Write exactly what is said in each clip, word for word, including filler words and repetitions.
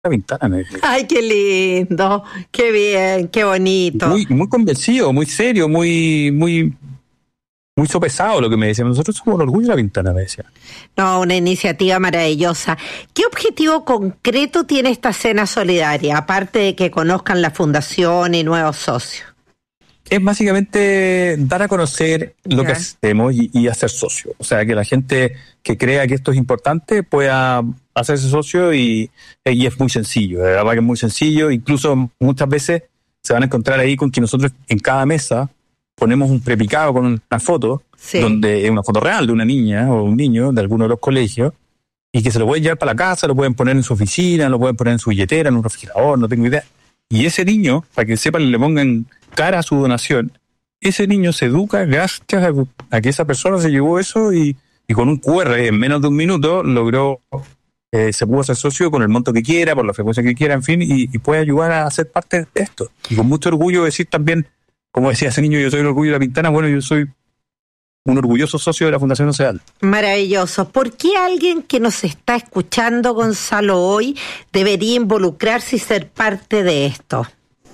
Ventana. Me decía. Ay, qué lindo, qué bien, qué bonito. Muy, muy convencido, muy serio, muy, muy, muy sopesado lo que me decía. Nosotros somos el orgullo de La Pintana, me decía. No, una iniciativa maravillosa. ¿Qué objetivo concreto tiene esta cena solidaria, aparte de que conozcan la fundación y nuevos socios? Es básicamente dar a conocer lo Ya. que hacemos y, y hacer socio. O sea, que la gente que crea que esto es importante pueda hacerse socio y, y es muy sencillo. De verdad que es muy sencillo. Incluso muchas veces se van a encontrar ahí con que nosotros en cada mesa ponemos un prepicado con una foto, Sí. donde es una foto real de una niña o un niño de alguno de los colegios y que se lo pueden llevar para la casa, lo pueden poner en su oficina, lo pueden poner en su billetera, en un refrigerador, no tengo idea. Y ese niño, para que sepan, le pongan cara a su donación, ese niño se educa gracias a, a que esa persona se llevó eso y, y con un cu erre en menos de un minuto logró, eh, se pudo hacer socio con el monto que quiera, por la frecuencia que quiera, en fin, y, y puede ayudar a ser parte de esto. Y con mucho orgullo decir también, como decía ese niño, yo soy el orgullo de La Pintana, bueno, yo soy un orgulloso socio de la Fundación Ocedal. Maravilloso. ¿Por qué alguien que nos está escuchando, Gonzalo, hoy debería involucrarse y ser parte de esto?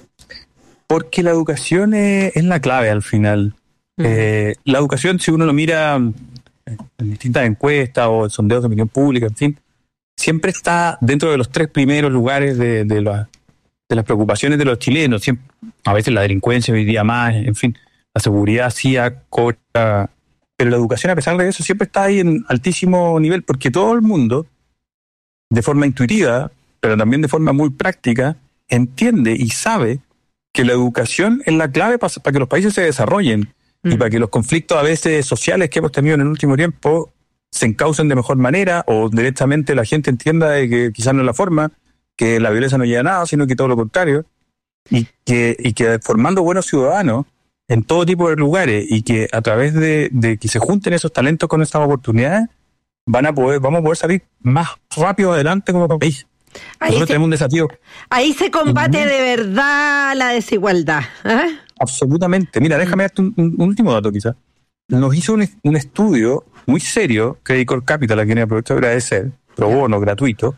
Porque la educación es, es la clave al final. Uh-huh. Eh, la educación, si uno lo mira en distintas encuestas o en sondeos de opinión pública, en fin, siempre está dentro de los tres primeros lugares de, de, la, de las preocupaciones de los chilenos. Siempre, a veces la delincuencia hoy día más, en fin, la seguridad sí acota, pero la educación, a pesar de eso, siempre está ahí en altísimo nivel, porque todo el mundo, de forma intuitiva, pero también de forma muy práctica, entiende y sabe que la educación es la clave para, para que los países se desarrollen mm. y para que los conflictos a veces sociales que hemos tenido en el último tiempo se encaucen de mejor manera o directamente la gente entienda de que quizás no es la forma, que la violencia no lleva a nada, sino que todo lo contrario, y que, y que formando buenos ciudadanos en todo tipo de lugares y que a través de, de que se junten esos talentos con estas oportunidades, van a poder, vamos a poder salir más rápido adelante como país. Ahí Nosotros se, tenemos un desafío. Ahí se combate de verdad la desigualdad. ¿eh? Absolutamente. Mira, déjame darte un, un, un último dato quizás. Nos hizo un, un estudio muy serio, Credit Corp Capital, a quien aprovecho de agradecer, pro bono, gratuito,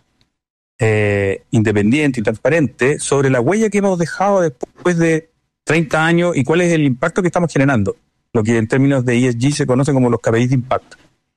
eh, independiente y transparente, sobre la huella que hemos dejado después de treinta años y cuál es el impacto que estamos generando. Lo que en términos de E S G se conoce como los K P Is de impacto.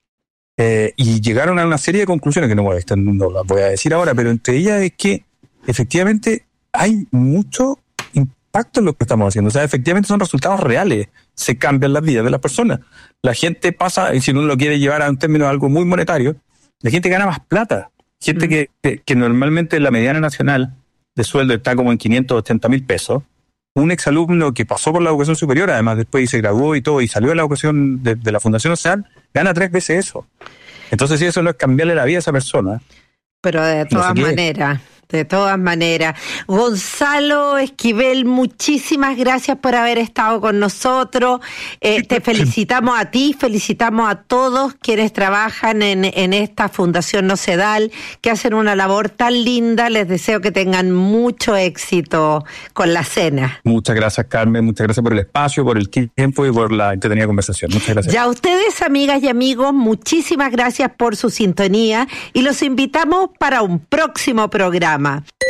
Eh, y llegaron a una serie de conclusiones que no, voy a, no las voy a decir ahora, pero entre ellas es que efectivamente hay mucho impacto en lo que estamos haciendo. O sea, efectivamente son resultados reales. Se cambian las vidas de las personas. La gente pasa, y si uno lo quiere llevar a un término algo muy monetario, la gente gana más plata. Gente mm. que, que, que normalmente la mediana nacional de sueldo está como en quinientos ochenta mil pesos. Un exalumno que pasó por la educación superior, además después se graduó y todo, y salió de la educación de, de la Fundación Ocedal, gana tres veces eso. Entonces, si eso no es cambiarle la vida a esa persona. Pero de todas no sé maneras, de todas maneras. Gonzalo Esquivel, muchísimas gracias por haber estado con nosotros. Eh, te felicitamos a ti, felicitamos a todos quienes trabajan en, en esta Fundación Ocedal, que hacen una labor tan linda. Les deseo que tengan mucho éxito con la cena. Muchas gracias, Carmen. Muchas gracias por el espacio, por el tiempo y por la entretenida conversación. Muchas gracias. Ya a ustedes, amigas y amigos, muchísimas gracias por su sintonía y los invitamos para un próximo programa.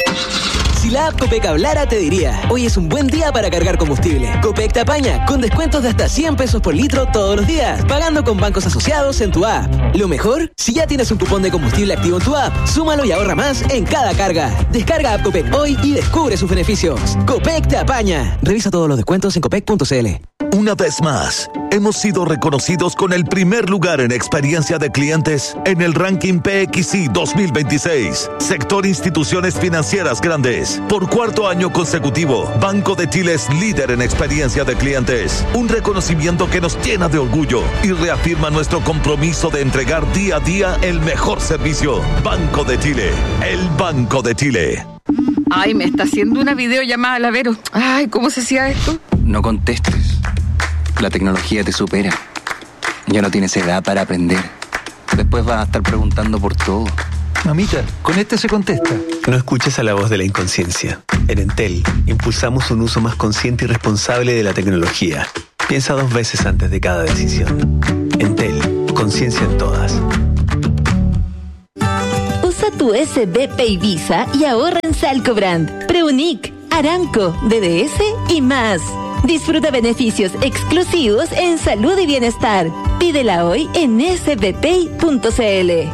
Si la app Copec hablara, te diría: hoy es un buen día para cargar combustible. Copec te apaña con descuentos de hasta cien pesos por litro todos los días, pagando con bancos asociados en tu app. Lo mejor, si ya tienes un cupón de combustible activo en tu app, súmalo y ahorra más en cada carga. Descarga app Copec hoy y descubre sus beneficios. Copec te apaña. Revisa todos los descuentos en copec punto c l. Una vez más, hemos sido reconocidos con el primer lugar en experiencia de clientes en el ranking P X I dos mil veintiséis. Sector Instituciones Financieras Grandes. Por cuarto año consecutivo, Banco de Chile es líder en experiencia de clientes. Un reconocimiento que nos llena de orgullo y reafirma nuestro compromiso de entregar día a día el mejor servicio. Banco de Chile, el Banco de Chile. Ay, me está haciendo una videollamada, la Vero. Ay, ¿cómo se hacía esto? No contestes. La tecnología te supera. Ya no tienes edad para aprender. Después vas a estar preguntando por todo. Mamita, con este se contesta. No escuches a la voz de la inconsciencia. En Entel, impulsamos un uso más consciente y responsable de la tecnología. Piensa dos veces antes de cada decisión. Entel, conciencia en todas. Usa tu S B P y Visa y ahorra en Salcobrand, Preunic, Aranco, D D S y más. Disfruta beneficios exclusivos en salud y bienestar. Pídela hoy en s b p y punto c l.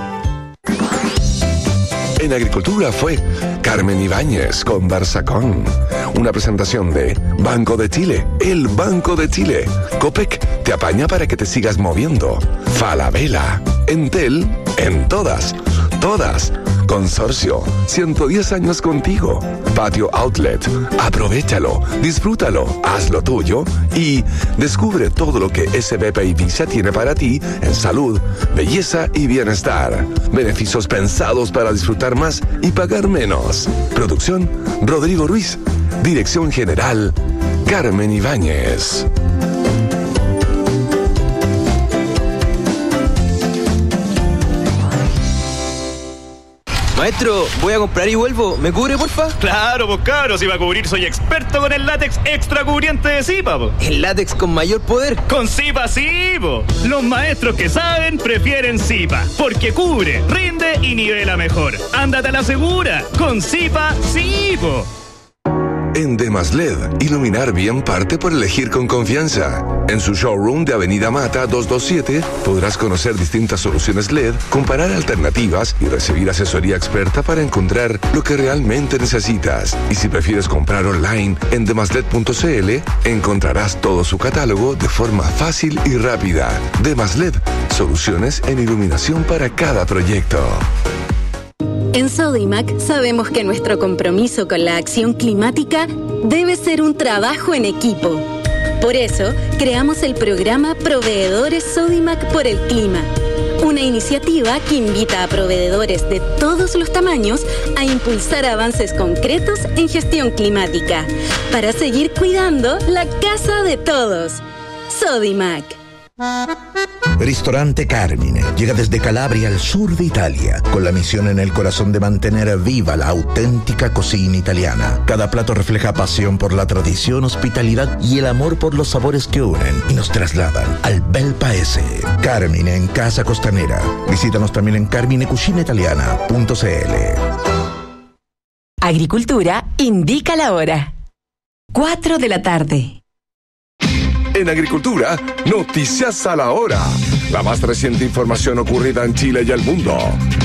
En Agricultura fue Carmen Ibáñez con Barsacón. Una presentación de Banco de Chile, el Banco de Chile. Copec te apaña para que te sigas moviendo. Falabella. Entel, en todas, todas. Consorcio, ciento diez años contigo. Patio Outlet, aprovéchalo, disfrútalo, haz lo tuyo y descubre todo lo que S B P y Visa tiene para ti en salud, belleza y bienestar. Beneficios pensados para disfrutar más y pagar menos. Producción, Rodrigo Ruiz. Dirección General, Carmen Ibáñez. Maestro, voy a comprar y vuelvo. ¿Me cubre, porfa? Claro, pues cabros, si va a cubrir soy experto con el látex extra cubriente de Zipa, po. ¿El látex con mayor poder? Con Zipa sí, po. Los maestros que saben prefieren Zipa, porque cubre, rinde y nivela mejor. Ándate a la segura, con Zipa sí, po. En Demas L E D, iluminar bien parte por elegir con confianza. En su showroom de Avenida Mata doscientos veintisiete podrás conocer distintas soluciones L E D, comparar alternativas y recibir asesoría experta para encontrar lo que realmente necesitas. Y si prefieres comprar online en demasled punto c l, encontrarás todo su catálogo de forma fácil y rápida. Demas L E D, soluciones en iluminación para cada proyecto. En Sodimac sabemos que nuestro compromiso con la acción climática debe ser un trabajo en equipo. Por eso, creamos el programa Proveedores Sodimac por el Clima, una iniciativa que invita a proveedores de todos los tamaños a impulsar avances concretos en gestión climática, para seguir cuidando la casa de todos. Sodimac. Ristorante Carmine llega desde Calabria al sur de Italia, con la misión en el corazón de mantener viva la auténtica cocina italiana. Cada plato refleja pasión por la tradición, hospitalidad y el amor por los sabores que unen y nos trasladan al bel paese. Carmine en Casa Costanera. Visítanos también en carmine cucina italiana punto c l. Agricultura indica la hora. Cuatro de la tarde. En Agricultura, noticias a la hora. La más reciente información ocurrida en Chile y el mundo.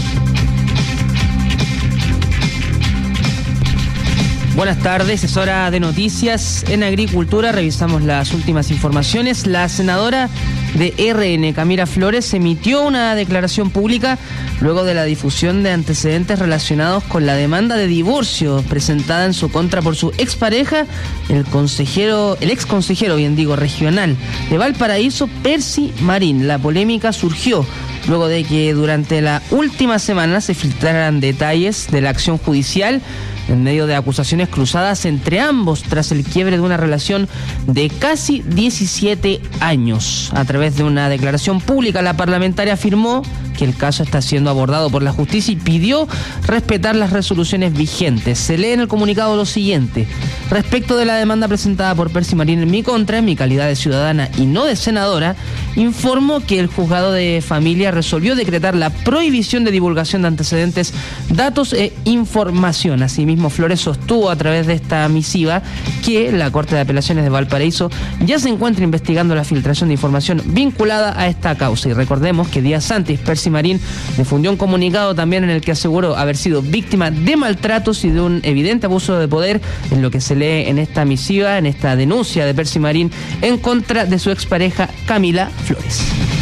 Buenas tardes, es hora de noticias en Agricultura. Revisamos las últimas informaciones. La senadora de R N, Camila Flores, emitió una declaración pública luego de la difusión de antecedentes relacionados con la demanda de divorcio presentada en su contra por su expareja, el consejero, el ex consejero, bien digo, regional de Valparaíso, Percy Marín. La polémica surgió luego de que durante la última semana se filtraran detalles de la acción judicial en medio de acusaciones cruzadas entre ambos tras el quiebre de una relación de casi diecisiete años. A través de una declaración pública, la parlamentaria afirmó que el caso está siendo abordado por la justicia y pidió respetar las resoluciones vigentes. Se lee en el comunicado lo siguiente: respecto de la demanda presentada por Percy Marín en mi contra, en mi calidad de ciudadana y no de senadora, informo que el juzgado de familia resolvió decretar la prohibición de divulgación de antecedentes, datos e información. Asimismo, Flores sostuvo a través de esta misiva que la Corte de Apelaciones de Valparaíso ya se encuentra investigando la filtración de información vinculada a esta causa. Y recordemos que días antes Percy Marín difundió un comunicado también en el que aseguró haber sido víctima de maltratos y de un evidente abuso de poder, en lo que se lee en esta misiva, en esta denuncia de Percy Marín en contra de su expareja Camila Flores.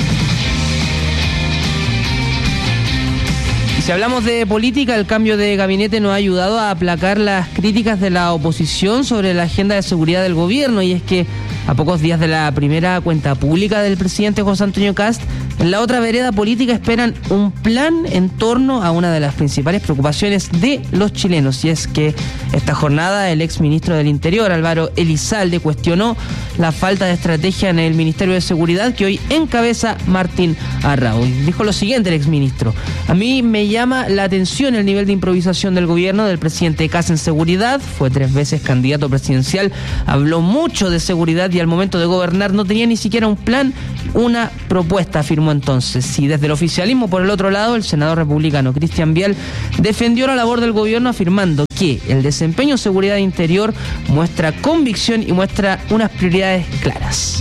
Si hablamos de política, el cambio de gabinete nos ha ayudado a aplacar las críticas de la oposición sobre la agenda de seguridad del gobierno, y es que a pocos días de la primera cuenta pública del presidente José Antonio Kast, en la otra vereda política esperan un plan en torno a una de las principales preocupaciones de los chilenos, y es que esta jornada el ex ministro del Interior, Álvaro Elizalde, cuestionó la falta de estrategia en el Ministerio de Seguridad que hoy encabeza Martín Arrau. Dijo lo siguiente el exministro: a mí me llama la atención el nivel de improvisación del gobierno del presidente Kast en seguridad. Fue tres veces candidato presidencial, habló mucho de seguridad y al momento de gobernar no tenía ni siquiera un plan, una propuesta, afirmó afirmó entonces. Y desde el oficialismo, por el otro lado, el senador republicano Cristian Vial defendió la labor del gobierno afirmando que el desempeño en seguridad interior muestra convicción y muestra unas prioridades claras.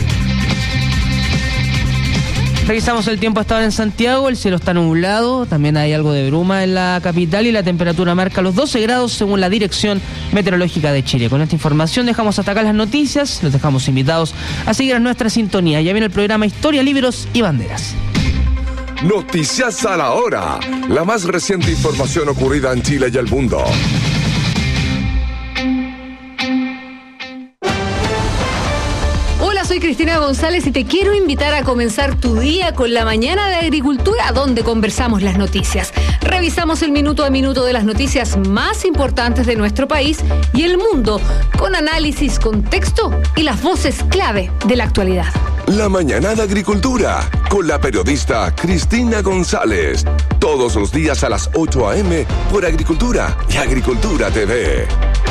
Revisamos el tiempo hasta ahora en Santiago, el cielo está nublado, también hay algo de bruma en la capital y la temperatura marca los doce grados según la Dirección Meteorológica de Chile. Con esta información dejamos hasta acá las noticias, los dejamos invitados a seguir a nuestra sintonía. Ya viene el programa Historia, Libros y Banderas. Noticias a la hora, la más reciente información ocurrida en Chile y el mundo. Soy Cristina González y te quiero invitar a comenzar tu día con la Mañana de Agricultura, donde conversamos las noticias. Revisamos el minuto a minuto de las noticias más importantes de nuestro país y el mundo, con análisis, contexto y las voces clave de la actualidad. La Mañana de Agricultura, con la periodista Cristina González. Todos los días a las ocho a eme por Agricultura y Agricultura T V.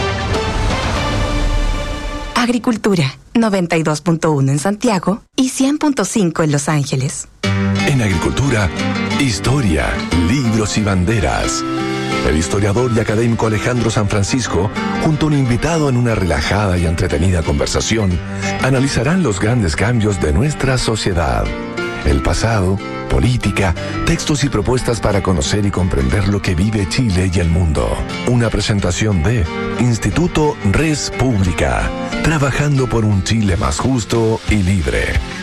Agricultura, noventa y dos punto uno en Santiago y cien punto cinco en Los Ángeles. En Agricultura, historia, libros y banderas. El historiador y académico Alejandro San Francisco, junto a un invitado en una relajada y entretenida conversación, analizarán los grandes cambios de nuestra sociedad. El pasado, política, textos y propuestas para conocer y comprender lo que vive Chile y el mundo. Una presentación de Instituto Res Pública, trabajando por un Chile más justo y libre.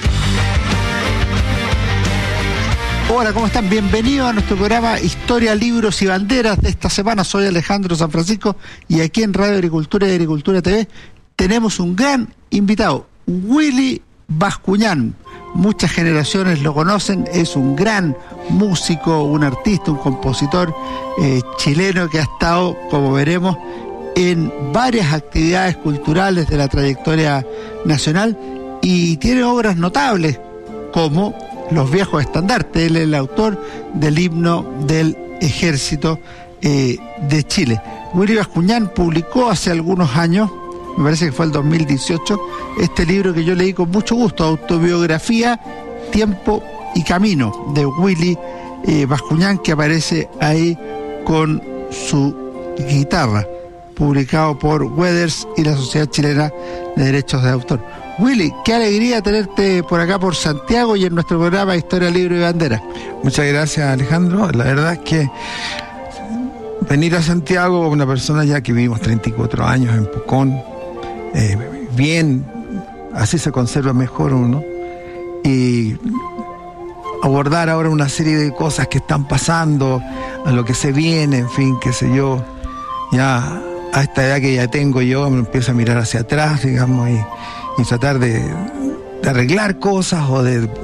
Hola, ¿cómo están? Bienvenidos a nuestro programa Historia, Libros y Banderas de esta semana. Soy Alejandro San Francisco y aquí en Radio Agricultura y Agricultura T V tenemos un gran invitado, Willy Bascuñán. Muchas generaciones lo conocen, es un gran músico, un artista, un compositor eh, chileno que ha estado, como veremos, en varias actividades culturales de la trayectoria nacional y tiene obras notables como Los Viejos Estandartes. Él es el autor del himno del Ejército eh, de Chile. Willy Bascuñán publicó hace algunos años, me parece que fue el dos mil dieciocho, este libro que yo leí con mucho gusto, Autobiografía, Tiempo y Camino, de Willy eh, Bascuñán, que aparece ahí con su guitarra, publicado por Weathers y la Sociedad Chilena de Derechos de Autor. Willy, qué alegría tenerte por acá, por Santiago, y en nuestro programa Historia, Libro y Bandera. Muchas gracias, Alejandro. La verdad es que venir a Santiago, una persona ya que vivimos treinta y cuatro años en Pucón, eh, bien, así se conserva mejor uno, y abordar ahora una serie de cosas que están pasando, a lo que se viene, en fin, qué sé yo, ya a esta edad que ya tengo yo, me empiezo a mirar hacia atrás, digamos, y, y tratar de, de arreglar cosas o de eh,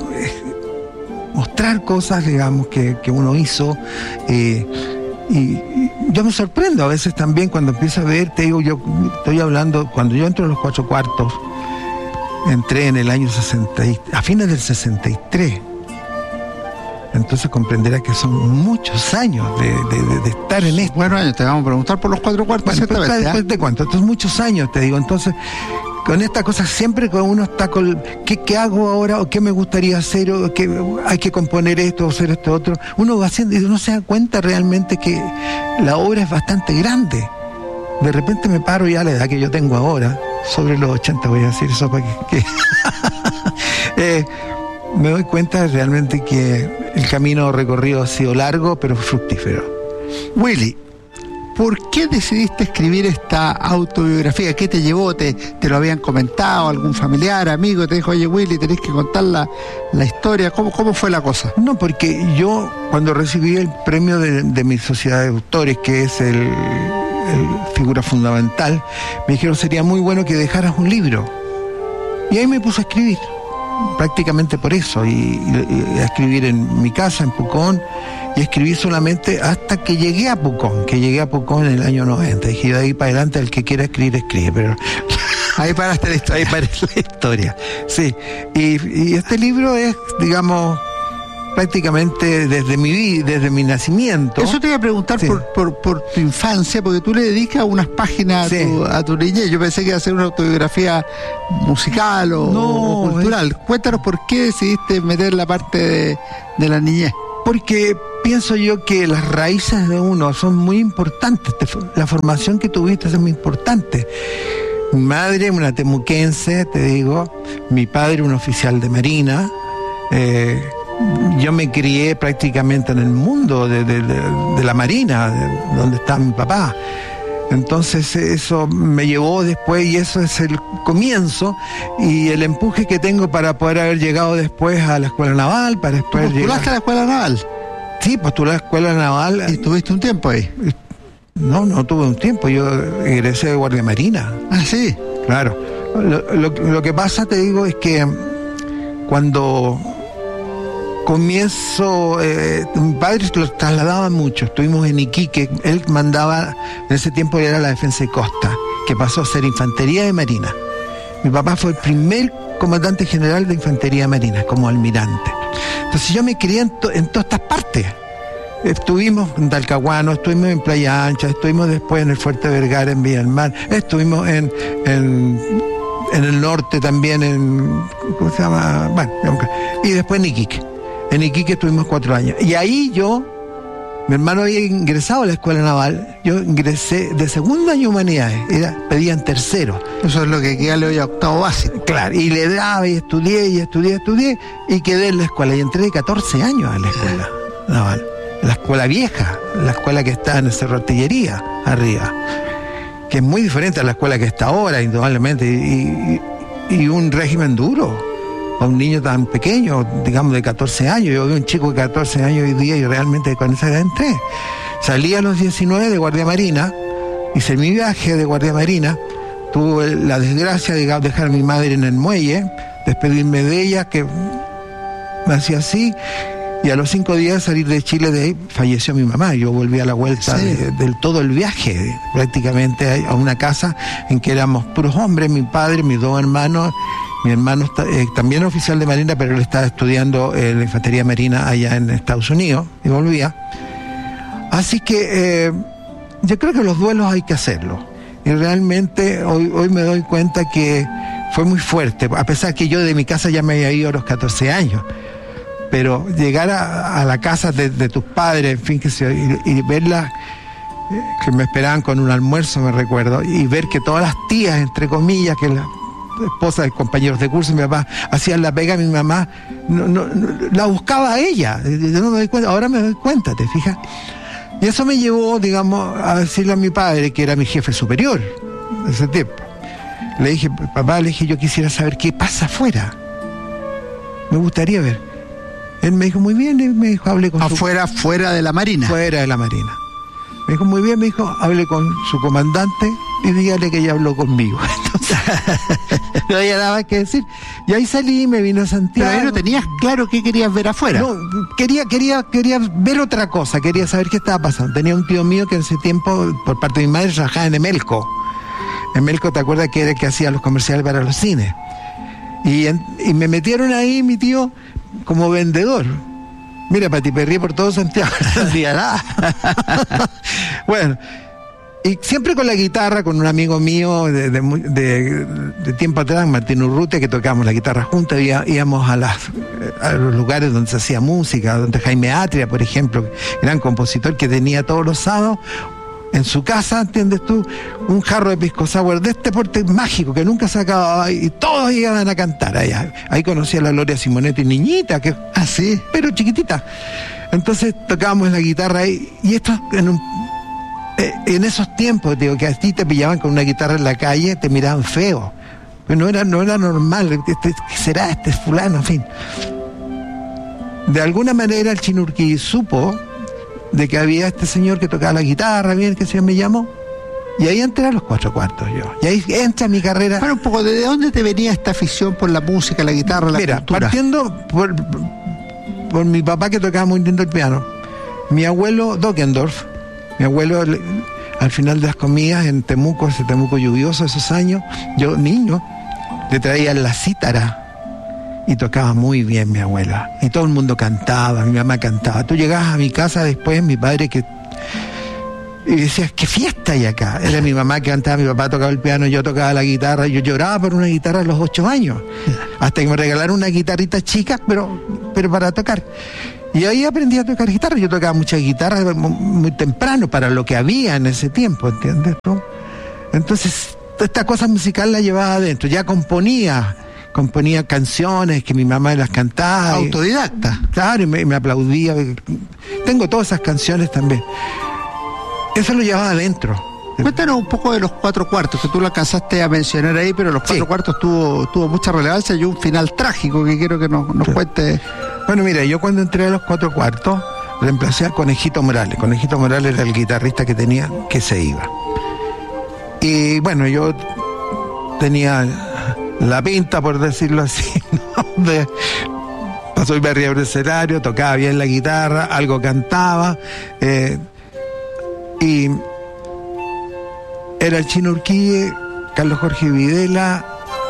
mostrar cosas, digamos, que, que uno hizo. Eh, y, y yo me sorprendo a veces también cuando empiezo a ver, te digo, yo estoy hablando, cuando yo entro a los cuatro cuartos, entré en el año sesenta, a fines del sesenta y tres. Entonces comprenderás que son muchos años de, de, de, de estar en esto. Bueno, años, te vamos a preguntar por los cuatro cuartos. Bueno, pero después de cuánto, entonces muchos años, te digo. Entonces, con esta cosa siempre que uno está con ¿qué, qué hago ahora? ¿O qué me gustaría hacer? ¿O qué hay que componer esto o hacer esto otro? Uno va haciendo y uno se da cuenta realmente que la obra es bastante grande. De repente me paro ya a la edad que yo tengo ahora, sobre los ochenta, voy a decir eso para que... que eh, me doy cuenta realmente que el camino recorrido ha sido largo, pero fructífero. Willy, ¿por qué decidiste escribir esta autobiografía? ¿Qué te llevó? ¿Te, te lo habían comentado? ¿Algún familiar, amigo? Te dijo, oye, Willy, tenés que contar la, la historia. ¿Cómo, ¿Cómo fue la cosa? No, porque yo, cuando recibí el premio de, de mi sociedad de autores, que es el, el figura fundamental, me dijeron, sería muy bueno que dejaras un libro. Y ahí me puse a escribir. Prácticamente por eso, y, y, y a escribir en mi casa, en Pucón, y escribí solamente hasta que llegué a Pucón, que llegué a Pucón en el año noventa. Dije, de ahí para adelante, el que quiera escribir, escribe, pero ahí paraste la historia. Ahí paré la historia, sí. Y, y este libro es, digamos, prácticamente desde mi vida, desde mi nacimiento. Eso te iba a preguntar sí. por, por, por tu infancia, porque tú le dedicas unas páginas sí. a, tu, a tu niñez. Yo pensé que iba a ser una autobiografía musical o, no, o cultural. Es... Cuéntanos por qué decidiste meter la parte de, de la niñez. Porque pienso yo que las raíces de uno son muy importantes. La formación que tuviste es muy importante. Mi madre, una temuquense, te digo. Mi padre, un oficial de marina. Eh, yo me crié prácticamente en el mundo de, de, de, de la marina, de donde está mi papá. Entonces eso me llevó después, y eso es el comienzo y el empuje que tengo para poder haber llegado después a la escuela naval, para después ¿Postulaste llegar... a la escuela naval? Sí, postulé a la escuela naval. ¿Y tuviste un tiempo ahí? No, no tuve un tiempo, yo egresé de Guardia Marina. Ah, sí. Claro. Lo, lo, lo que pasa, te digo, es que cuando comienzo, eh, mi padre lo trasladaba mucho, estuvimos en Iquique, él mandaba, en ese tiempo era la defensa de costa, que pasó a ser infantería de marina. Mi papá fue el primer comandante general de infantería marina, como almirante. Entonces yo me crié en, to, en todas estas partes. Estuvimos en Talcahuano, estuvimos en Playa Ancha, estuvimos después en el Fuerte Vergara, en Villa del Mar, estuvimos en, en, en el norte también, en, ¿cómo se llama? Bueno, y después en Iquique. En Iquique estuvimos cuatro años. Y ahí yo, mi hermano había ingresado a la escuela naval, yo ingresé de segundo año de humanidades, era, pedían tercero. Eso es lo que queda le a octavo básico. Claro, y le daba y estudié y estudié, estudié, y quedé en la escuela. Y entré de catorce años a la escuela naval. La escuela vieja, la escuela que está en el Cerro Artillería, arriba, que es muy diferente a la escuela que está ahora, indudablemente, y, y, y un régimen duro, a un niño tan pequeño, digamos de catorce años. Yo vi un chico de catorce años hoy día y realmente con esa edad entré. Salí a los diecinueve de Guardia Marina, hice mi viaje de Guardia Marina, tuve la desgracia de dejar a mi madre en el muelle, despedirme de ella, que me hacía así. Y a los cinco días de salir de Chile, de ahí falleció mi mamá. Yo volví a la vuelta sí. de, de todo el viaje, prácticamente a una casa en que éramos puros hombres, mi padre, mis dos hermanos. Mi hermano está, eh, también oficial de marina, pero él estaba estudiando eh, la infantería marina allá en Estados Unidos y volvía. Así que eh, yo creo que los duelos hay que hacerlos. Y realmente hoy, hoy me doy cuenta que fue muy fuerte, a pesar que yo de mi casa ya me había ido a los catorce años. Pero llegar a, a la casa de, de tus padres, en fin, que se, y, y verlas, eh, que me esperaban con un almuerzo, me recuerdo, y ver que todas las tías, entre comillas, que las esposas de compañeros de curso, mi papá, hacían la pega, mi mamá no, no, no, la buscaba a ella. Yo no me doy cuenta, ahora me doy cuenta, ¿te fijas? Y eso me llevó, digamos, a decirle a mi padre, que era mi jefe superior de ese tiempo. Le dije, papá, le dije, yo quisiera saber qué pasa afuera. Me gustaría ver. Él me dijo, muy bien, me dijo, hable con afuera, su... fuera de la Marina. Fuera de la Marina. Me dijo, muy bien, me dijo, hable con su comandante y dígale que ella habló conmigo. Entonces, no había nada que decir. Y ahí salí, me vino a Santiago. Pero ahí no tenías claro qué querías ver afuera. No, quería, quería, quería ver otra cosa, quería saber qué estaba pasando. Tenía un tío mío que en ese tiempo, por parte de mi madre, trabajaba en Emelco. Emelco, ¿te acuerdas que era el que hacía los comerciales para los cines? Y, en, y me metieron ahí, mi tío, como vendedor. Mira, patiperrí por todo Santiago. Bueno, y siempre con la guitarra, con un amigo mío de, de, de, de tiempo atrás, Martín Urrutia, que tocábamos la guitarra juntos, y íbamos a, las, a los lugares donde se hacía música, donde Jaime Atria, por ejemplo, gran compositor que tenía todos los sábados en su casa, ¿entiendes tú? Un jarro de pisco sour de este porte mágico que nunca se acababa, y todos iban a cantar allá. Ahí conocí a la Gloria Simonetti, niñita, que así, pero chiquitita. Entonces tocábamos la guitarra y, y esto en, un, eh, en esos tiempos, digo, que a ti te pillaban con una guitarra en la calle, te miraban feo. Pero no era, no era normal, este, ¿qué será? Este es fulano, en fin. De alguna manera el Chinurquí supo de que había este señor que tocaba la guitarra, bien, que se me llamó, y ahí entré a los cuatro cuartos yo, y ahí entra mi carrera. Bueno, un poco, ¿de dónde te venía esta afición por la música, la guitarra, la Mira, cultura? Partiendo por, por mi papá, que tocaba muy lindo el piano, mi abuelo Dockendorf, mi abuelo al final de las comidas en Temuco, ese Temuco lluvioso esos años, yo niño, le traía la cítara, y tocaba muy bien mi abuela. Y todo el mundo cantaba, mi mamá cantaba. Tú llegabas a mi casa después, mi padre que... Y decías, ¿qué fiesta hay acá? Era mi mamá que cantaba, mi papá tocaba el piano, yo tocaba la guitarra. Yo lloraba por una guitarra a los ocho años. Hasta que me regalaron una guitarrita chica, pero, pero para tocar. Y ahí aprendí a tocar guitarra. Yo tocaba muchas guitarras muy, muy temprano para lo que había en ese tiempo, ¿entiendes tú? Entonces, esta cosa musical la llevaba adentro. Ya componía, componía canciones que mi mamá las cantaba. Autodidacta. Y, claro, y me, me aplaudía. Tengo todas esas canciones también. Eso lo llevaba adentro. Cuéntanos un poco de los cuatro cuartos, que tú lo alcanzaste a mencionar ahí, pero los cuatro sí. cuartos tuvo, tuvo mucha relevancia y un final trágico que quiero que nos, nos sí. cuente. Bueno, mira, yo cuando entré a los cuatro cuartos, reemplacé a Conejito Morales. Conejito Morales era el guitarrista que tenía, que se iba. Y bueno, yo tenía la pinta, por decirlo así, ¿no? De, pasó y arriba del escenario, tocaba bien la guitarra, algo cantaba, eh, y era el Chino Urquille, Carlos Jorge Videla,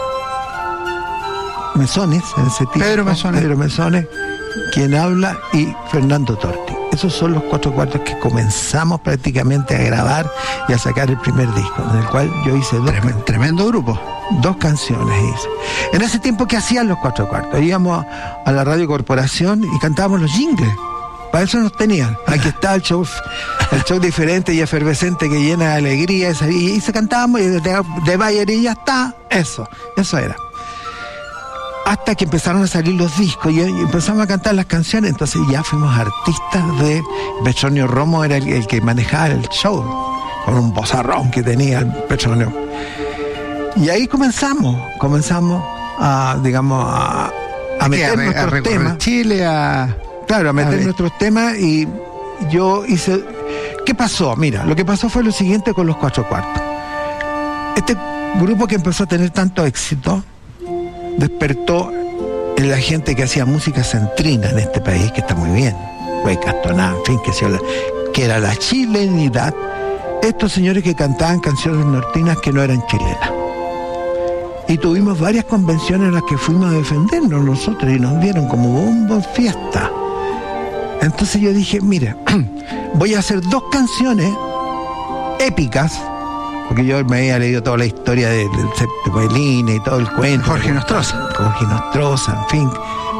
Mesones, en ese tiempo. Pedro Mesones. Pedro Mesones, quien habla, y Fernando Torti. Esos son los cuatro cuartos que comenzamos prácticamente a grabar y a sacar el primer disco, en el cual yo hice dos. Tremendo, tremendo grupo. Dos canciones hice. En ese tiempo, ¿qué hacían los cuatro cuartos? Íbamos a, a la Radio Corporación y cantábamos los jingles. Para eso nos tenían. Aquí está el show, el show diferente y efervescente que llena de alegría. Y, y se cantábamos y de, de Bayer y ya está. Eso, eso era. Hasta que empezaron a salir los discos y, y empezamos a cantar las canciones. Entonces ya fuimos artistas de... Petronio Romo era el, el que manejaba el show, con un vozarrón que tenía el Petronio. Y ahí comenzamos, comenzamos a, digamos, a, a meter a, nuestros a temas. Chile, a... Claro, a meter a nuestros temas, y yo hice... ¿Qué pasó? Mira, lo que pasó fue lo siguiente con los cuatro cuartos. Este grupo que empezó a tener tanto éxito despertó en la gente que hacía música centrina en este país, que está muy bien, Huecas, Toná, en fin, que, se, que era la chilenidad. Estos señores que cantaban canciones nortinas que no eran chilenas. Y tuvimos varias convenciones en las que fuimos a defendernos nosotros y nos dieron como bombo fiesta. Entonces yo dije, mire, voy a hacer dos canciones épicas, porque yo me había leído toda la historia del de, Séptimo de Línea y todo el cuento. Jorge Nostroza. Jorge Nostroza, en fin.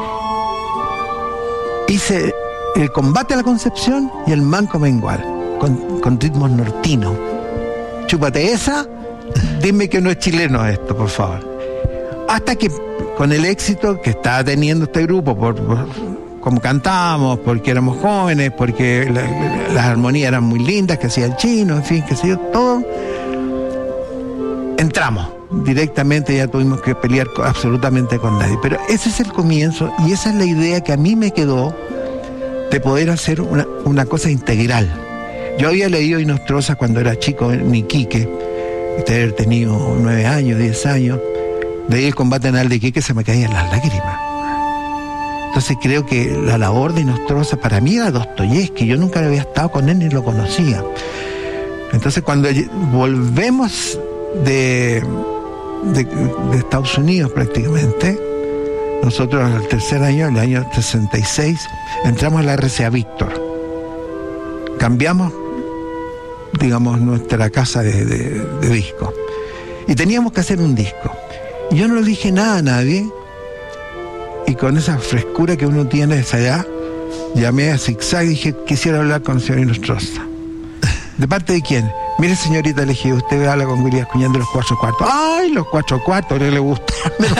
Hice el Combate a la Concepción y el Manco Mengual, con, con ritmos nortinos. Chúpate esa, dime que no es chileno esto, por favor. Hasta que, con el éxito que estaba teniendo este grupo, por... por como cantábamos, porque éramos jóvenes, porque la, la, las armonías eran muy lindas, que hacía el Chino, en fin, que sé yo, todo. Entramos directamente, ya tuvimos que pelear absolutamente con nadie. Pero ese es el comienzo y esa es la idea que a mí me quedó de poder hacer una, una cosa integral. Yo había leído Nostroza cuando era chico en Iquique, de haber tenido nueve años, diez años. Leí el Combate Anal de Iquique, se me caían las lágrimas. Entonces creo que la labor de Nostroza para mí era Dostoyevsky. Yo nunca había estado con él ni lo conocía. Entonces cuando volvemos de, de, de Estados Unidos prácticamente, nosotros al tercer año, el año sesenta y seis, entramos a la R C A Víctor. Cambiamos, digamos, nuestra casa de, de, de disco. Y teníamos que hacer un disco. Y yo no le dije nada a nadie. Y con esa frescura que uno tiene a esa edad, llamé a Zigzag y dije, quisiera hablar con el señor Nostroza. ¿De parte de quién? Mire, señorita, le dije, usted habla con Willy Ascuñán de los cuatro cuartos. ¡Ay, los cuatro cuartos! No le gusta.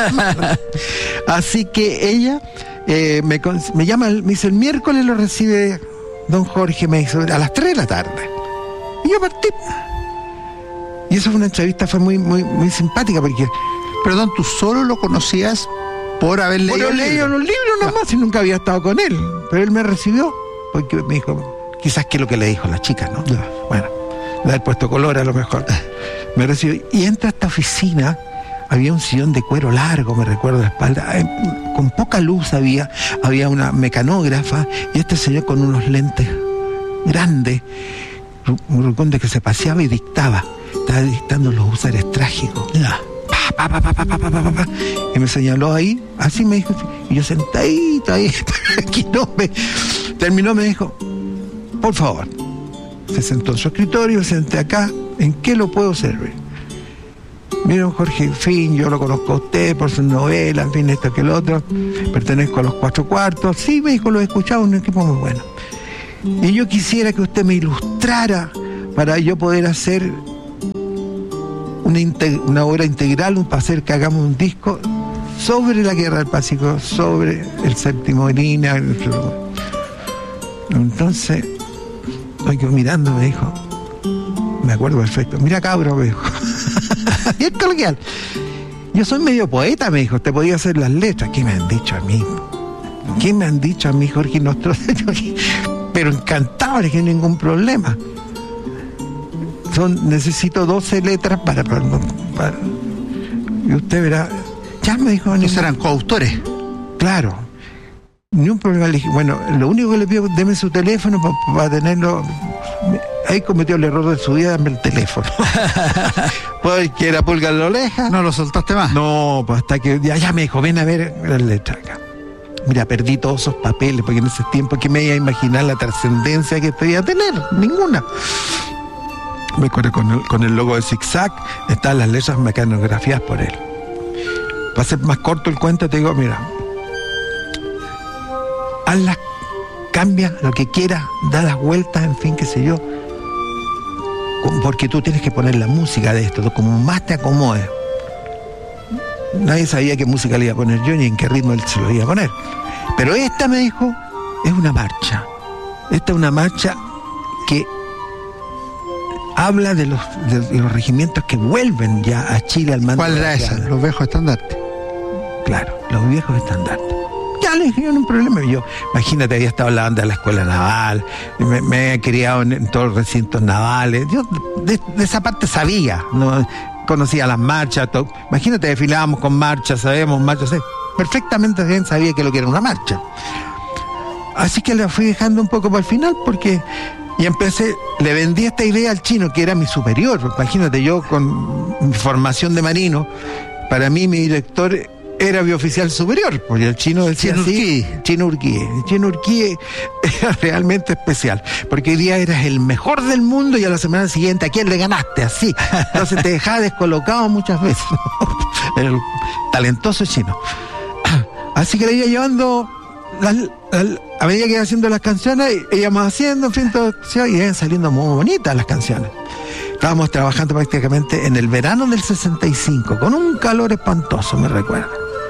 Así que ella eh, me, me llama, me dice, el miércoles lo recibe don Jorge, me dice, a las tres de la tarde. Y yo partí. Y esa fue una entrevista, fue muy, muy, muy simpática, porque... Perdón, ¿tú solo lo conocías por haber leído, por leído los libros nomás, y nunca había estado con él? Pero él me recibió, porque me dijo, quizás que es lo que le dijo la chica, ¿no? Ya. Bueno, le haber puesto color a lo mejor. Me recibió, y entra a esta oficina, había un sillón de cuero largo, me recuerdo la espalda, eh, con poca luz había, había una mecanógrafa, y este señor con unos lentes grandes, un rucón de que se paseaba y dictaba, estaba dictando los usares trágicos. Ya. Pa, pa, pa, pa, pa, pa, pa, pa, pa, y me señaló ahí, así me dijo, y yo sentadito ahí, aquí no me, terminó, me dijo, por favor, se sentó en su escritorio, me senté acá, ¿en qué lo puedo servir? Mira, Jorge, en fin, yo lo conozco a usted por sus novelas, en fin, esto que el otro, pertenezco a los Cuatro Cuartos, sí, me dijo, lo he escuchado, un equipo muy bueno. Y yo quisiera que usted me ilustrara para yo poder hacer una, una obra integral, un, para hacer que hagamos un disco sobre la Guerra del Pacífico, sobre el séptimo de línea. Entonces, hoy que mirando me dijo, me acuerdo perfecto, mira cabro, me dijo, bien coloquial, yo soy medio poeta, me dijo, te podía hacer las letras. ¿Qué me han dicho a mí? ¿Qué me han dicho a mí, Jorge Nostro? Pero encantado, no hay ningún problema. Son, necesito doce letras para, para, para y usted verá. Ya me dijo. ¿No serán coautores? Claro. Ni un problema. Le dije, bueno, lo único que le pido, deme su teléfono para, para tenerlo. Ahí cometió el error de su vida, dame el teléfono. Porque era pulga en la oreja. ¿No lo soltaste más? No, pues hasta que ya, ya me dijo, ven a ver las letras acá. Mira, perdí todos esos papeles, porque en ese tiempo que me iba a imaginar la trascendencia que podía tener, ninguna. Me acuerdo con el, con el logo de Zigzag, están las letras mecanografiadas por él. Para hacer más corto el cuento, te digo, mira, hazlas, cambia lo que quieras, da las vueltas, en fin, qué sé yo, porque tú tienes que poner la música de esto, como más te acomode. Nadie sabía qué música le iba a poner yo ni en qué ritmo él se lo iba a poner. Pero esta, me dijo, es una marcha. Esta es una marcha que habla de los, de los regimientos que vuelven ya a Chile al mando. ¿Cuál era esa? Los viejos estandartes. Claro, los viejos estandartes. Ya le dije, yo no hay problema. Yo, imagínate, había estado en la banda de la escuela naval, me, me he criado en, en todos los recintos navales. Yo de, de esa parte sabía, ¿no? Conocía las marchas, todo. Imagínate, desfilábamos con marchas, sabíamos marchas, perfectamente bien sabía que lo que era una marcha. Así que la fui dejando un poco para el final, porque y empecé, le vendí esta idea al chino, que era mi superior. Imagínate, yo con mi formación de marino, para mí mi director era bioficial superior, porque el chino decía Chino así, Chino Urquí. El Chino Urquí era realmente especial, porque hoy día eras el mejor del mundo y a la semana siguiente, ¿a quién le ganaste? Así. Entonces te dejaba descolocado muchas veces. El talentoso chino. Así que le iba llevando, las, las, a medida que iba haciendo las canciones, íbamos haciendo, en fin, todo, y iban saliendo muy bonitas las canciones. Estábamos trabajando prácticamente en el verano del sesenta y cinco, con un calor espantoso, me recuerdo.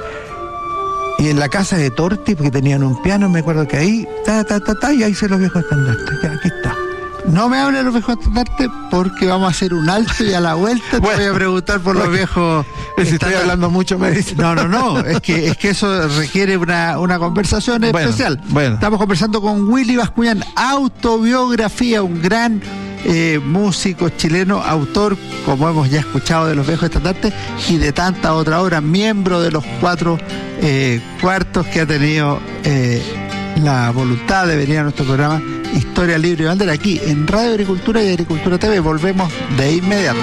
Y en la casa de Torti, porque tenían un piano, me acuerdo que ahí, ta, ta, ta, ta, y ahí se los viejos estandartes. Ya, aquí está. No me hable de los viejos estandartes porque vamos a hacer un alto y a la vuelta bueno, te voy a preguntar por bueno, los viejos. Si estoy hablando mucho me dice. No, no, no, es que, es que eso requiere una, una conversación bueno, especial. Bueno. Estamos conversando con Willy Bascuñán, autobiografía, un gran eh, músico chileno, autor, como hemos ya escuchado, de los viejos estandartes y de tanta otra obra, miembro de los cuatro eh, cuartos que ha tenido eh, la voluntad de venir a nuestro programa Historia Libre y Bandera, aquí en Radio Agricultura y Agricultura T V. Volvemos de inmediato.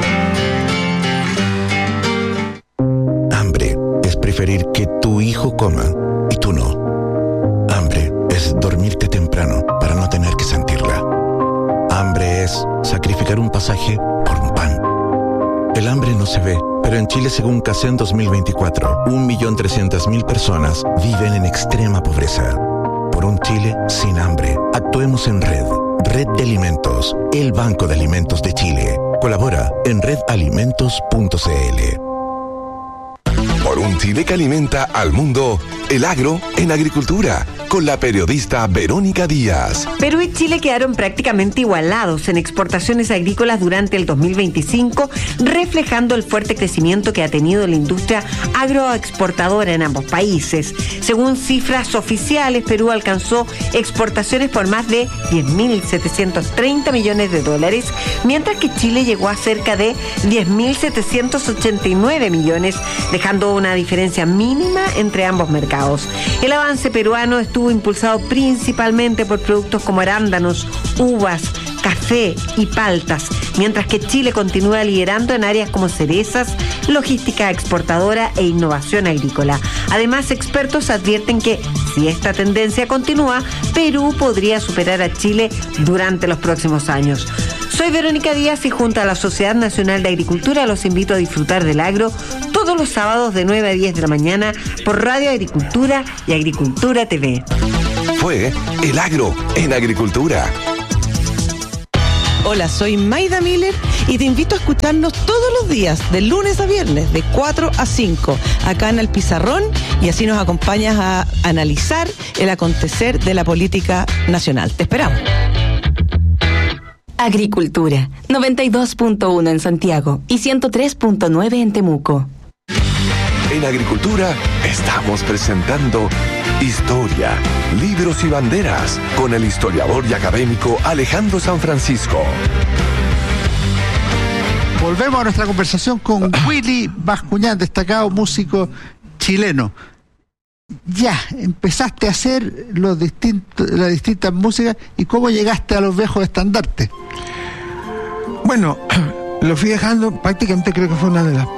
Hambre es preferir que tu hijo coma y tú no. Hambre es dormirte temprano para no tener que sentirla. Hambre es sacrificar un pasaje por un pan. El hambre no se ve, pero en Chile, según CACEN dos mil veinticuatro, un millón trescientas mil personas viven en extrema pobreza. Por un Chile sin hambre, actuemos en red. Red de Alimentos, el Banco de Alimentos de Chile. Colabora en red alimentos punto c l. Por un Chile que alimenta al mundo, el agro en agricultura, con la periodista Verónica Díaz. Perú y Chile quedaron prácticamente igualados en exportaciones agrícolas durante el dos mil veinticinco, reflejando el fuerte crecimiento que ha tenido la industria agroexportadora en ambos países. Según cifras oficiales, Perú alcanzó exportaciones por más de diez mil setecientos treinta millones de dólares, mientras que Chile llegó a cerca de diez mil setecientos ochenta y nueve millones, dejando una diferencia mínima entre ambos mercados. El avance peruano estuvo impulsado principalmente por productos como arándanos, uvas, café y paltas, mientras que Chile continúa liderando en áreas como cerezas, logística exportadora e innovación agrícola. Además, expertos advierten que si esta tendencia continúa, Perú podría superar a Chile durante los próximos años. Soy Verónica Díaz y junto a la Sociedad Nacional de Agricultura los invito a disfrutar del agro todos los sábados de nueve a diez de la mañana por Radio Agricultura y Agricultura T V. Fue El Agro en Agricultura. Hola, soy Maida Miller y te invito a escucharnos todos los días, de lunes a viernes, de cuatro a cinco, acá en El Pizarrón, y así nos acompañas a analizar el acontecer de la política nacional. Te esperamos. Agricultura, noventa y dos punto uno en Santiago y ciento tres punto nueve en Temuco. En Agricultura estamos presentando Historia, Libros y Banderas con el historiador y académico Alejandro San Francisco. Volvemos a nuestra conversación con Willy Bascuñán, destacado músico chileno. Ya, empezaste a hacer los distintos, las distintas músicas, y cómo llegaste a los viejos estandartes. Bueno, lo fui dejando, prácticamente creo que fue una de las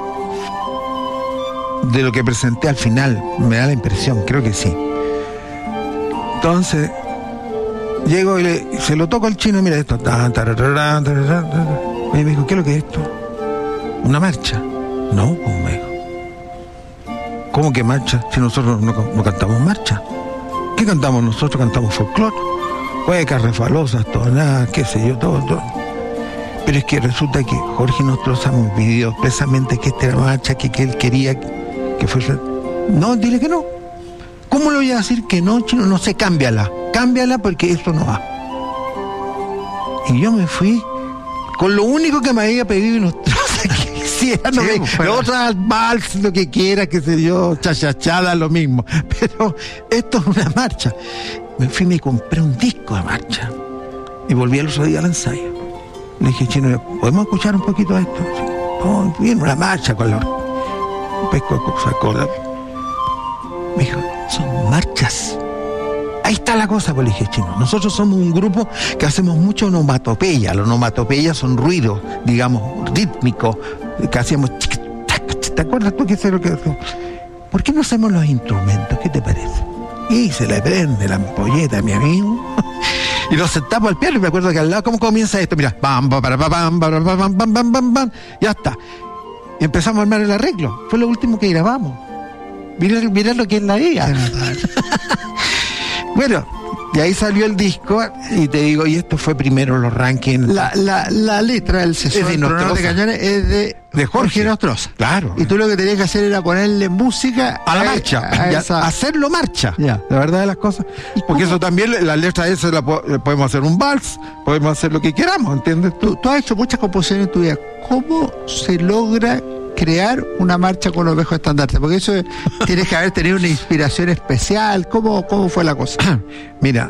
de lo que presenté al final, me da la impresión, creo que sí. Entonces llego y le, se lo toco al chino, mira esto, y me dijo, ¿qué es lo que es esto? ¿Una marcha? No, pues me dijo, ¿cómo que marcha? Si nosotros no, no cantamos marcha. ¿Qué cantamos nosotros? Cantamos folclore, huecas, refalosas, tonadas, qué sé yo, todo, todo. Pero es que resulta que Jorge Nostroza me pidió expresamente que esta era marcha, que, que él quería que fuese. No, dile que no. ¿Cómo le voy a decir que no, chino? No sé, cámbiala. Cámbiala porque esto no va. Y yo me fui con lo único que me había pedido Nostroza que hiciera. No sí, me, lo otro al vals, lo que quiera, que se dio, chachachada, lo mismo. Pero esto es una marcha. Me fui y me compré un disco de marcha. Y volví al otro día al ensayo. Le dije, chino, ¿podemos escuchar un poquito de esto? Sí. Oh, bien, una marcha con la... Pesco sacó la... Me dijo, son marchas. Ahí está la cosa, pues le dije, chino. Nosotros somos un grupo que hacemos mucho onomatopeya. Las onomatopeyas son ruidos, digamos, rítmicos, que hacíamos... ¿Te acuerdas tú que es lo que hacemos? ¿Por qué no hacemos los instrumentos? ¿Qué te parece? Y se le prende la ampolleta a mi amigo... Y nos sentamos al piano y me acuerdo que al lado, ¿cómo comienza esto? Mira, bam, bam, bam, bam, bam, bam, bam, bam, bam, bam, ya está. Y empezamos a armar el arreglo. Fue lo último que grabamos. Mirá, mirá lo que es la I A. Bueno, de ahí salió el disco y te digo, y esto fue primero los rankings. La, la, la letra del sesor de Nostroza de Cañones es de, de Jorge Nostroza. Claro. Y tú lo que tenías que hacer era ponerle música a la a, marcha, a esa... hacerlo marcha. Ya. La verdad de las cosas. Porque eso también, la letra esa la podemos hacer un vals, podemos hacer lo que queramos, ¿entiendes? Tú, tú, tú has hecho muchas composiciones en tu vida. ¿Cómo se logra crear una marcha con los viejos estandartes? Porque eso es, tienes que haber tenido una inspiración especial. ¿Cómo, cómo fue la cosa? Mira,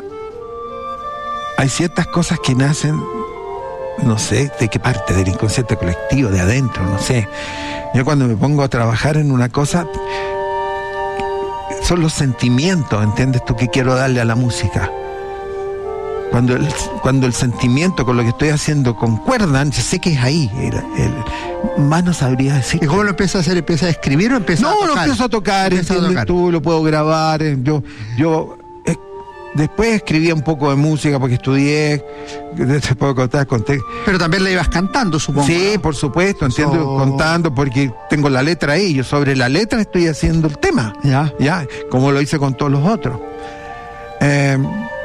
hay ciertas cosas que nacen, no sé de qué parte, del inconsciente colectivo, de adentro, no sé. Yo cuando me pongo a trabajar en una cosa, son los sentimientos, ¿entiendes tú? Que quiero darle a la música. Cuando el, cuando el sentimiento con lo que estoy haciendo concuerdan, yo sé que es ahí. El, el, más no sabría decir. ¿Y cómo lo empiezas a hacer? ¿Empiezas a escribir o empiezas no, a tocar? No, lo empiezo a tocar, ¿Empiezas ¿entiendes a tocar? Tú? Lo puedo grabar. Yo, yo eh, después escribía un poco de música porque estudié. Te puedo contar, conté. Pero también la ibas cantando, supongo. Sí, ¿no? Por supuesto, entiendo, so... contando, porque tengo la letra ahí. Yo sobre la letra estoy haciendo el tema. Ya. Ya, como lo hice con todos los otros. Eh,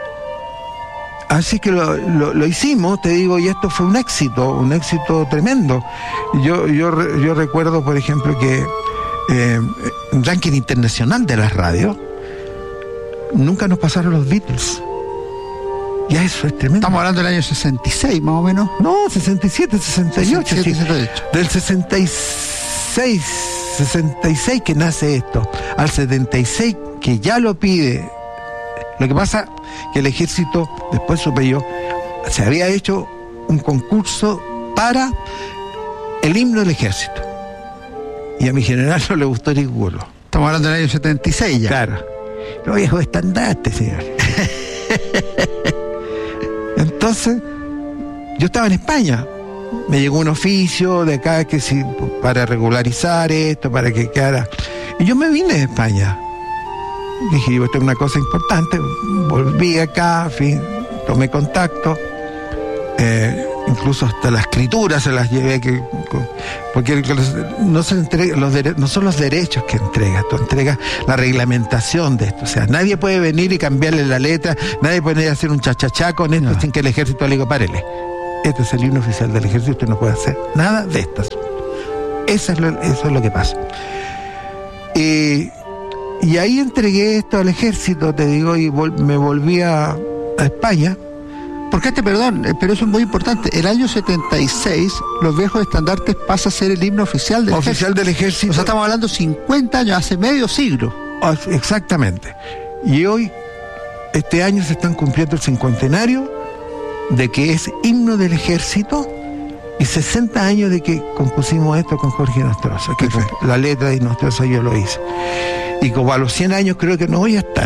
Así que lo, lo, lo hicimos, te digo, y esto fue un éxito, un éxito tremendo. Yo, yo, yo recuerdo, por ejemplo, que eh, en ranking internacional de las radios, nunca nos pasaron los Beatles. Ya eso es tremendo. Estamos hablando del año sesenta y seis, más o menos. No, sesenta y siete, sesenta y ocho. sesenta y siete, sesenta y ocho. Del sesenta y seis, sesenta y seis que nace esto, al setenta y seis que ya lo pide. Lo que pasa que el ejército, después supe yo, se había hecho un concurso para el himno del ejército. Y a mi general no le gustó ninguno. Estamos hablando del año setenta y seis ya. Claro. Los viejos estandartes, señor. Entonces, yo estaba en España. Me llegó un oficio de acá que si, para regularizar esto, para que quedara. Y yo me vine de España. Dije, yo, esto es una cosa importante. Volví acá, fin, tomé contacto. Eh, incluso hasta la escritura se las llevé, que, porque no, se entrega, los dere, no son los derechos que entregas, tú entregas la reglamentación de esto. O sea, nadie puede venir y cambiarle la letra, nadie puede hacer un chachachá con esto no. sin que el ejército le diga, párele. Este es el himno oficial del ejército, usted no puede hacer nada de estas. Eso es lo, eso es lo que pasa. Y, y ahí entregué esto al ejército, te digo, y vol, me volví a, a España. Porque este, perdón, pero eso es muy importante. El año setenta y seis, los viejos estandartes pasa a ser el himno oficial del oficial ejército. del ejército. O sea, estamos hablando cincuenta años, hace medio siglo. Exactamente. Y hoy, este año se están cumpliendo el cincuentenario de que es himno del ejército y sesenta años de que compusimos esto con Jorge Nostroza, que fue la letra de Nostroza yo lo hice. Y como a los cien años creo que no voy a estar.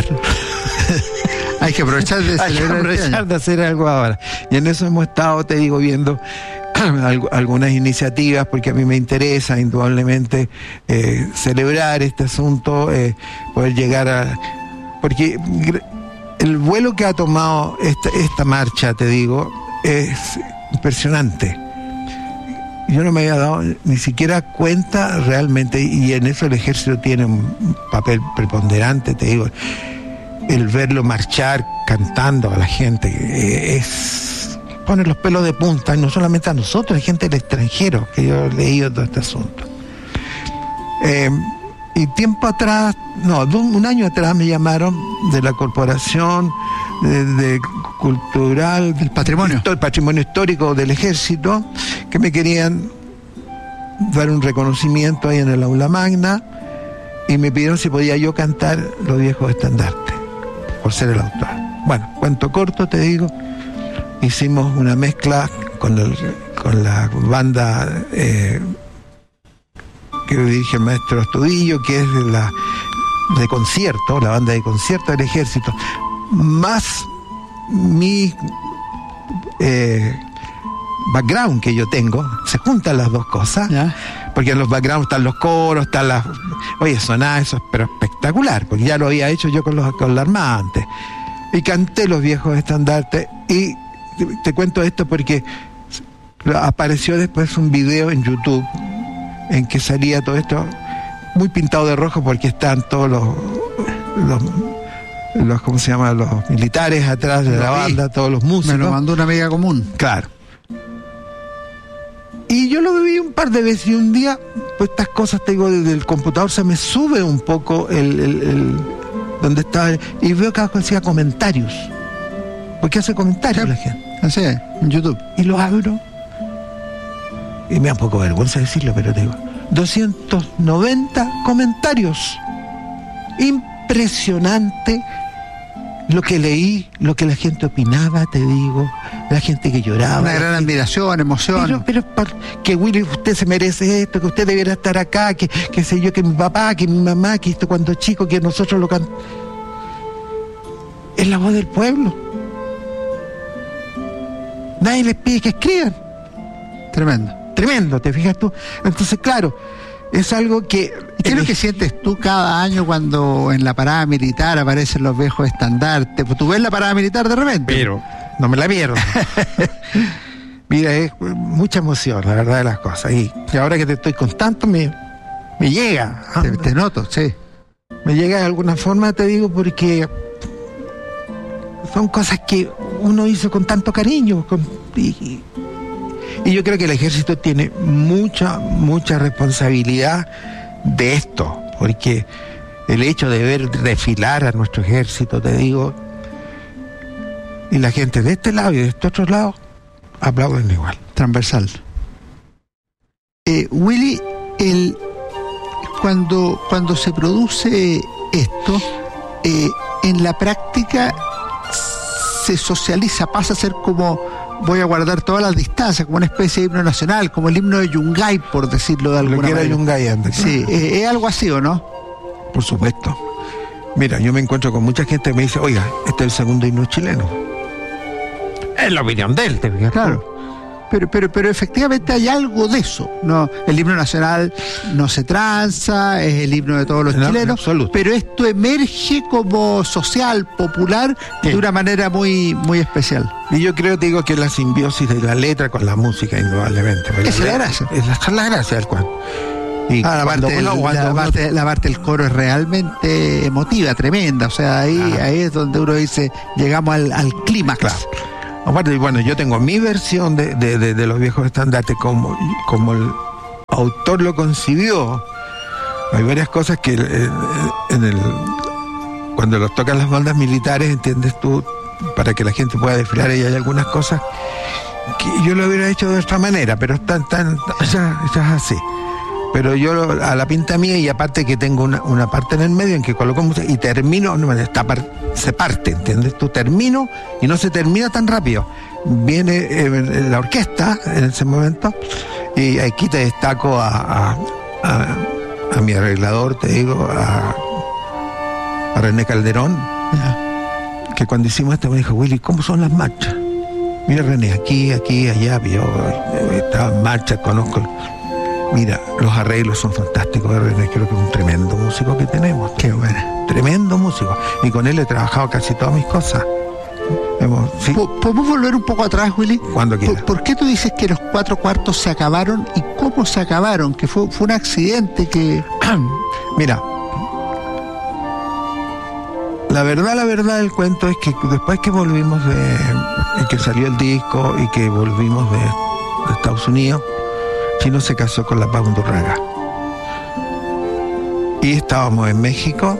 Hay que aprovechar de Hay que aprovechar de hacer algo ahora. Y en eso hemos estado, te digo, viendo algunas iniciativas, porque a mí me interesa indudablemente eh, celebrar este asunto, eh, poder llegar a... Porque el vuelo que ha tomado esta, esta marcha, te digo, es impresionante. Yo no me había dado ni siquiera cuenta realmente, y en eso el ejército tiene un papel preponderante, te digo. El verlo marchar cantando a la gente eh, es pone los pelos de punta, y no solamente a nosotros, hay gente del extranjero que yo he leído todo este asunto. Eh, y tiempo atrás, no, un año atrás me llamaron de la Corporación de, de Cultural del Patrimonio, el Patrimonio Histórico del Ejército, que me querían dar un reconocimiento ahí en el aula magna, y me pidieron si podía yo cantar Los Viejos Estandartes, por ser el autor. Bueno, cuento corto, te digo, hicimos una mezcla con, el, con la banda eh, que dirige el maestro Astudillo, que es de la de concierto, la banda de concierto del ejército, más mi eh, background que yo tengo, se juntan las dos cosas, ¿ya? Porque en los backgrounds están los coros, están las... Oye, sonaba eso, pero espectacular, porque ya lo había hecho yo con, los, con la Armada antes. Y canté Los Viejos Estandartes, y te, te cuento esto porque apareció después un video en YouTube en que salía todo esto muy pintado de rojo, porque están todos los... los los ¿cómo se llama? Los militares atrás de la banda, todos los músicos. Me lo mandó una amiga común. Claro. Y yo lo viví un par de veces, y un día, pues estas cosas, te digo, desde el computador se me sube un poco el, el, el donde estaba, y veo que hacía comentarios. Porque hace comentarios la gente. Así es, en YouTube. Y lo abro, y me da un poco vergüenza decirlo, pero te digo, doscientos noventa comentarios. Impresionante lo que leí, lo que la gente opinaba, te digo, la gente que lloraba. Una gran admiración, emoción. Pero, pero que Willy, usted se merece esto, que usted debiera estar acá, que, que sé yo, que mi papá, que mi mamá, que esto cuando chico, que nosotros lo cantamos. Es la voz del pueblo. Nadie les pide que escriban. Tremendo. Tremendo, ¿te fijas tú? Entonces, claro, es algo que... ¿Qué es lo que sientes tú cada año cuando en la parada militar aparecen Los Viejos Estandartes? Pues tú ves la parada militar de repente. Pero no me la pierdo. Mira, es mucha emoción, la verdad de las cosas. Y, y ahora que te estoy contando, me, me llega. Te, te noto, sí. Me llega de alguna forma, te digo, porque son cosas que uno hizo con tanto cariño. Con, y, y yo creo que el ejército tiene mucha, mucha responsabilidad de esto, porque el hecho de ver desfilar a nuestro ejército, te digo, y la gente de este lado y de este otro lado aplauden igual. Transversal. Eh, Willy, el, cuando, cuando se produce esto, eh, en la práctica se socializa, pasa a ser como, voy a guardar todas las distancias, como una especie de himno nacional, como el himno de Yungay, por decirlo de alguna manera. Lo que era Yungay antes. Sí, eh, ¿es algo así o no? Por supuesto. Mira, yo me encuentro con mucha gente que me dice, oiga, este es el segundo himno chileno. Es la opinión de él, te fijas. Claro. Pero, pero, pero efectivamente hay algo de eso. No, el himno nacional no se tranza, es el himno de todos los no, chilenos, pero esto emerge como social, popular, sí, de una manera muy, muy especial. Y yo creo, te digo, que la simbiosis de la letra con la música, indudablemente. Esa es la gracia. Es la, la gracia del cuento. Y ah, la, parte del, uno, la, parte, la parte del coro es realmente emotiva, tremenda. O sea, ahí, claro, ahí es donde uno dice, llegamos al, al clímax. Claro. Aparte, bueno, yo tengo mi versión de, de, de, de los viejos estandartes como, como el autor lo concibió. Hay varias cosas que eh, en el cuando los tocan las bandas militares, entiendes tú, para que la gente pueda desfilar, y hay algunas cosas que yo lo hubiera hecho de otra manera, pero están tan, ya, ya es así. Pero yo a la pinta mía, y aparte que tengo una, una parte en el medio en que coloco música y termino, no, está par, se parte, ¿entiendes? Tú termino y no se termina tan rápido. Viene eh, la orquesta en ese momento y aquí te destaco a, a, a, a mi arreglador, te digo, a, a René Calderón, yeah, que cuando hicimos esto me dijo, Willy, ¿cómo son las marchas? Mira, René, aquí, aquí, allá, yo estaba en marcha, conozco... Mira, los arreglos son fantásticos de René, creo que es un tremendo músico que tenemos. Qué bueno. Tremendo músico. Y con él he trabajado casi todas mis cosas. Hemos, ¿sí? ¿Podemos volver un poco atrás, Willy? Cuando quieras. ¿Por, ¿Por qué tú dices que los cuatro cuartos se acabaron y cómo se acabaron? Que fue, fue un accidente que... Mira, la verdad, la verdad del cuento es que después que volvimos de... que salió el disco y que volvimos de, de Estados Unidos, Chino se casó con la Paz Undurraga. Y estábamos en México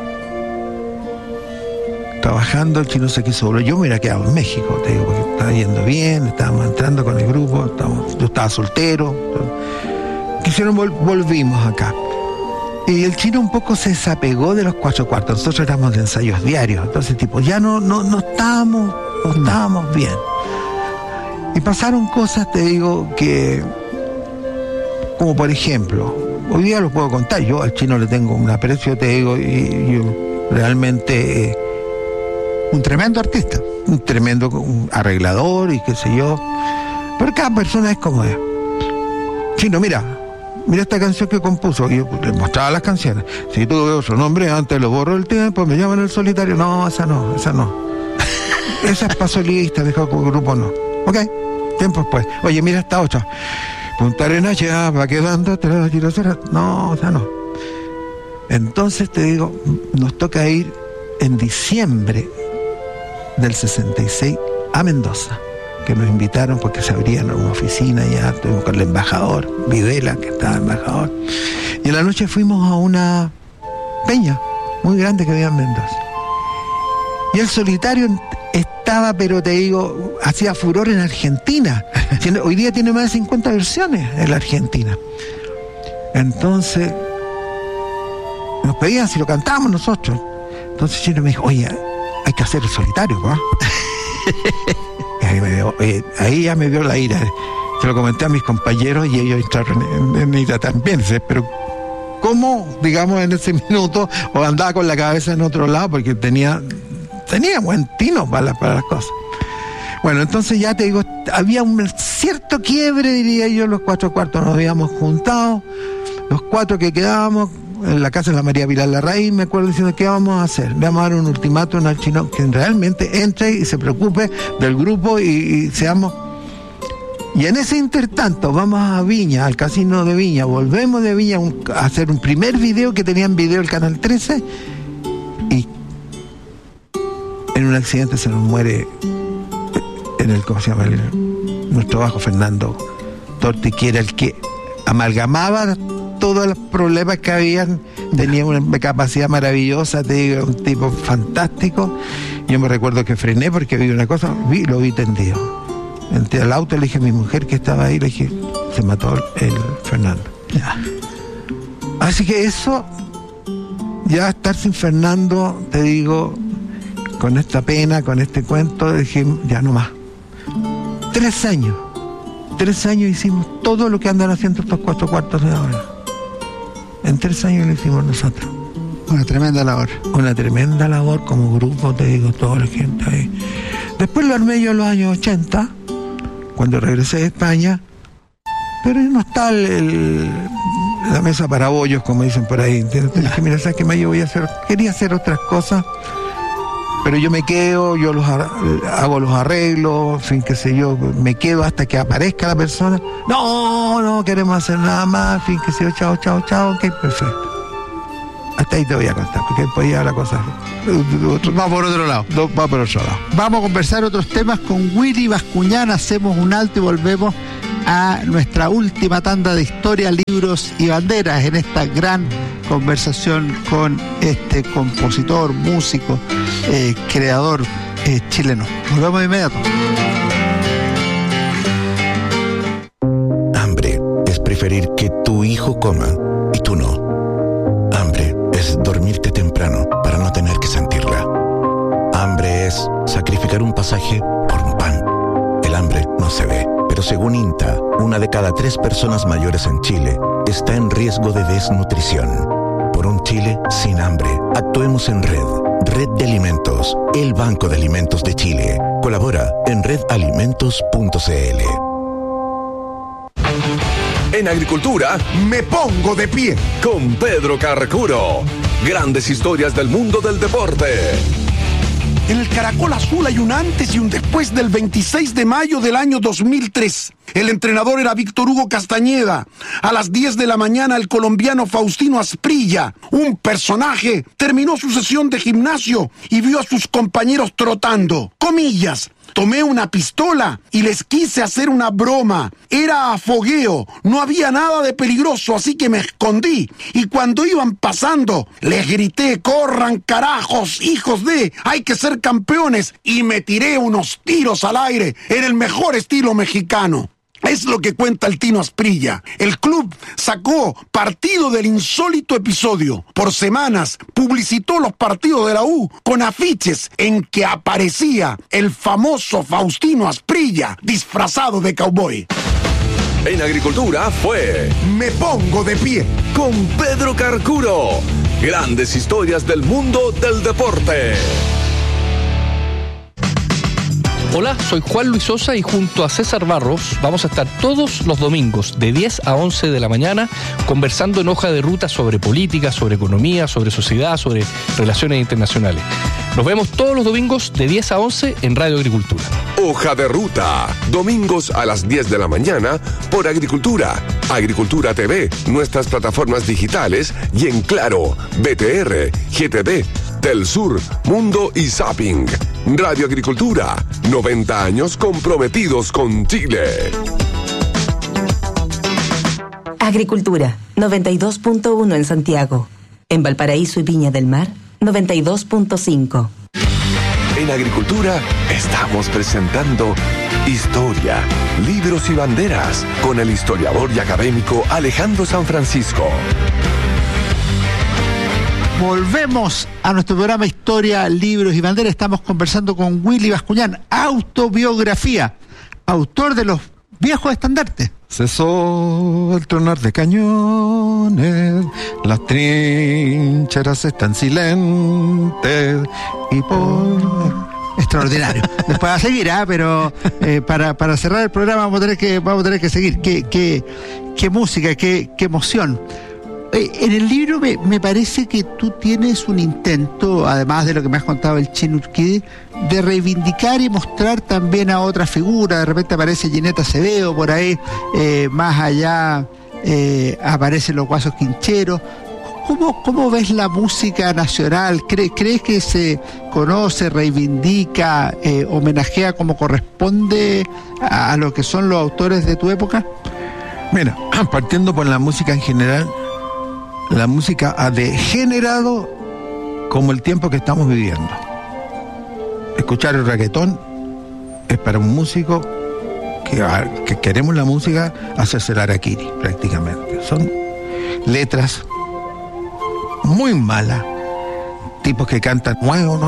trabajando, el Chino se quiso volver. Yo me hubiera quedado en México, te digo, porque estaba yendo bien, estábamos entrando con el grupo, estábamos, yo estaba soltero. Quisieron, vol, volvimos acá. Y el Chino un poco se desapegó de los cuatro cuartos. Nosotros éramos de ensayos diarios, entonces tipo, ya no, no, no estábamos, no estábamos bien. Y pasaron cosas, te digo, que... como por ejemplo, hoy día lo puedo contar, yo al Chino le tengo un aprecio, te digo, y yo realmente eh, un tremendo artista, un tremendo un arreglador y qué sé yo, pero cada persona es como es. Chino, mira, mira esta canción que compuso, y yo le mostraba las canciones, si tú veo su nombre antes lo borro el tiempo, me llaman el solitario, no, esa no, esa no, esa es para solista, deja con grupo no, ok, tiempo después, oye, mira esta otra, Punta Arenas ya va quedando atrás, no, o sea, no. Entonces te digo, nos toca ir en diciembre del sesenta y seis a Mendoza, que nos invitaron porque se abrían una oficina, ya estuvimos con el embajador Videla, que estaba embajador, y en la noche fuimos a una peña muy grande que había en Mendoza. Y el solitario estaba, pero te digo, hacía furor en Argentina. Hoy día tiene más de cincuenta versiones en la Argentina. Entonces, nos pedían si lo cantábamos nosotros. Entonces Chino me dijo, oye, hay que hacer el solitario, ¿no? Y ahí, me dio, oye, ahí ya me dio la ira. Se lo comenté a mis compañeros y ellos entraron en, en ira también. Pero, ¿cómo, digamos, en ese minuto, o andaba con la cabeza en otro lado? Porque tenía... tenía buen tino para, para las cosas. Bueno, entonces ya te digo, había un cierto quiebre, diría yo, los cuatro cuartos nos habíamos juntado, los cuatro que quedábamos en la casa de la María Pilar Larraín, me acuerdo diciendo, ¿qué vamos a hacer? Le vamos a dar un ultimátum al Chino que realmente entre y se preocupe del grupo y, y seamos... Y en ese intertanto vamos a Viña, al casino de Viña, volvemos de Viña un, a hacer un primer video que tenía en video el Canal trece, y en un accidente se nos muere en el, ¿cómo se llama? El, nuestro bajo Fernando Torti, que era el que amalgamaba todos los problemas que habían, tenía una capacidad maravillosa, te digo, un tipo fantástico. Yo me recuerdo que frené porque vi una cosa, vi, lo vi tendido. Entré al auto, le dije a mi mujer que estaba ahí, le dije, se mató el Fernando. Ya. Así que eso, ya estar sin Fernando, te digo, con esta pena, con este cuento, dije, ya no más. Tres años, tres años hicimos todo lo que andan haciendo estos cuatro cuartos de ahora. En tres años lo hicimos nosotros. Una tremenda labor. Una tremenda labor como grupo, te digo, toda la gente ahí. Después lo armé yo en los años ochenta, cuando regresé de España, pero no está el, el, la mesa para bollos, como dicen por ahí. Entonces dije, mira, ¿sabes qué más? Yo voy a hacer, quería hacer otras cosas, pero yo me quedo, yo los hago los arreglos, en fin, qué sé yo, me quedo hasta que aparezca la persona. No, no queremos hacer nada más, en fin, qué sé yo, chao, chao, chao, ok, perfecto. Hasta ahí te voy a contar, porque después ya la cosa va por otro lado. No, va por otro lado. Vamos a conversar otros temas con Willy Bascuñán. Hacemos un alto y volvemos a nuestra última tanda de historia, libros y banderas en esta gran conversación con este compositor, músico, eh, creador eh, chileno. Volvemos de inmediato. Hambre es preferir que tu hijo coma y tú no. Hambre es dormirte temprano para no tener que sentirla. Hambre es sacrificar un pasaje por un pan. El hambre no se ve, pero según INTA, una de cada tres personas mayores en Chile está en riesgo de desnutrición. Por un Chile sin hambre, actuemos en red. Red de Alimentos, el Banco de Alimentos de Chile. Colabora en red alimentos punto c l. En Agricultura, me pongo de pie con Pedro Carcuro. Grandes historias del mundo del deporte. En el Caracol Azul hay un antes y un después del veintiséis de mayo del año dos mil tres. El entrenador era Víctor Hugo Castañeda. A las diez de la mañana el colombiano Faustino Asprilla, un personaje, terminó su sesión de gimnasio y vio a sus compañeros trotando. Comillas. Tomé una pistola y les quise hacer una broma. Era a fogueo, no había nada de peligroso, así que me escondí. Y cuando iban pasando, les grité, corran carajos, hijos de, hay que ser campeones. Y me tiré unos tiros al aire en el mejor estilo mexicano. Es lo que cuenta el Tino Asprilla. El club sacó partido del insólito episodio. Por semanas publicitó los partidos de la U con afiches en que aparecía el famoso Faustino Asprilla disfrazado de cowboy. En Agricultura fue Me Pongo de Pie con Pedro Carcuro. Grandes historias del mundo del deporte. Hola, soy Juan Luis Sosa y junto a César Barros vamos a estar todos los domingos de diez a once de la mañana conversando en Hoja de Ruta sobre política, sobre economía, sobre sociedad, sobre relaciones internacionales. Nos vemos todos los domingos de diez a once en Radio Agricultura. Hoja de Ruta, domingos a las diez de la mañana por Agricultura, Agricultura T V, nuestras plataformas digitales y en Claro, B T R, G T D, Telsur, Mundo y Zapping. Radio Agricultura, noventa años comprometidos con Chile. Agricultura, noventa y dos punto uno en Santiago. En Valparaíso y Viña del Mar, noventa y dos punto cinco. En Agricultura estamos presentando Historia, Libros y Banderas con el historiador y académico Alejandro San Francisco. Volvemos a nuestro programa Historia, Libros y Banderas. Estamos conversando con Willy Bascuñán, autobiografía, autor de los viejos estandartes. Cesó el tronar de cañones, las trincheras están silentes y por... Extraordinario. Después va a seguir, ¿ah? Pero eh, para, para cerrar el programa vamos a tener que, vamos a tener que seguir. Qué, qué, qué música, qué, qué emoción. En el libro me, me parece que tú tienes un intento, además de lo que me has contado el Chino Urquidi, de reivindicar y mostrar también a otra figura. De repente aparece Ginette Acevedo por ahí, eh, más allá eh, aparecen los Guasos Quincheros. ¿Cómo, ¿Cómo ves la música nacional? ¿Crees, ¿crees que se conoce, reivindica, eh, homenajea como corresponde a, a lo que son los autores de tu época? Mira, partiendo por la música en general, la música ha degenerado como el tiempo que estamos viviendo. Escuchar el reggaetón es para un músico que, que queremos la música hacerse el harakiri prácticamente. Son letras muy malas, tipos que cantan.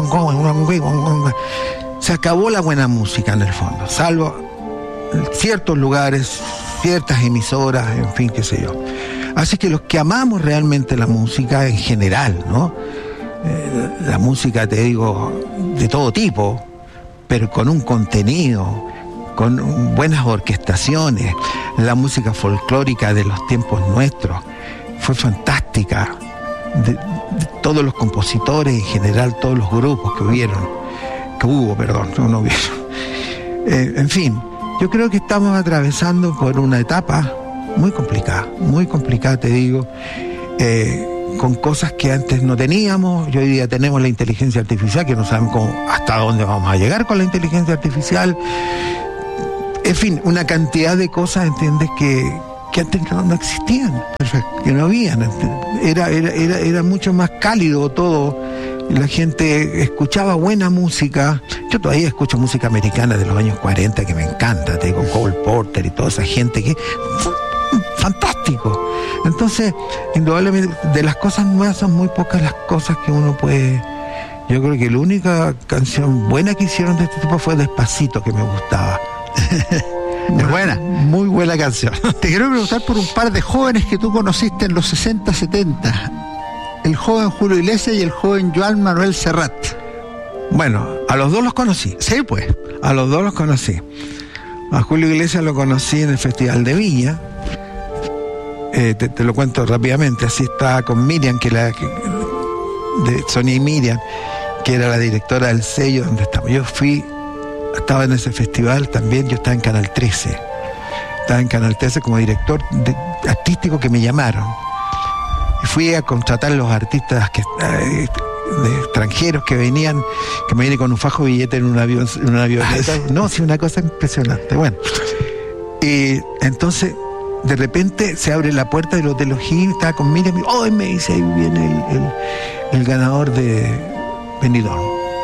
Se acabó la buena música en el fondo, salvo ciertos lugares, ciertas emisoras, en fin, qué sé yo. Así que los que amamos realmente la música en general, ¿no? Eh, la música, te digo, de todo tipo, pero con un contenido, con buenas orquestaciones, la música folclórica de los tiempos nuestros fue fantástica, de, de todos los compositores, en general todos los grupos que hubieron, que hubo, perdón, no, no hubieron. Eh, en fin, yo creo que estamos atravesando por una etapa muy complicada, muy complicada, te digo, eh, con cosas que antes no teníamos. Y hoy día tenemos la inteligencia artificial, que no sabemos cómo, hasta dónde vamos a llegar con la inteligencia artificial. En fin, una cantidad de cosas, ¿entiendes?, que, que antes no, no existían, que no habían. Era, era, era, era mucho más cálido todo. La gente escuchaba buena música. Yo todavía escucho música americana de los años cuarenta, que me encanta, te digo, Cole Porter y toda esa gente que... fantástico. Entonces, indudablemente, de las cosas nuevas son muy pocas las cosas que uno puede... Yo creo que la única canción buena que hicieron de este tipo fue Despacito, que me gustaba. Es buena. Muy buena canción. Te quiero preguntar por un par de jóvenes que tú conociste en los sesenta, setenta. El joven Julio Iglesias y el joven Joan Manuel Serrat. Bueno, a los dos los conocí. Sí, pues. A los dos los conocí. A Julio Iglesias lo conocí en el Festival de Viña. Eh, te, te lo cuento rápidamente. Así estaba con Miriam, que la de Sonia y Miriam, que era la directora del sello donde estaba. Yo fui, estaba en ese festival también. Yo estaba en Canal trece. Estaba en Canal trece como director de, artístico, que me llamaron. Y fui a contratar a los artistas que, eh, de extranjeros que venían, que me vienen con un fajo de billete en un avión, en una avioneta. No, sí, una cosa impresionante. Bueno, y entonces de repente se abre la puerta del Hotel O'Higgins, estaba con Miriam, y oh, me dice, ahí viene el, el, el ganador de Benidorm.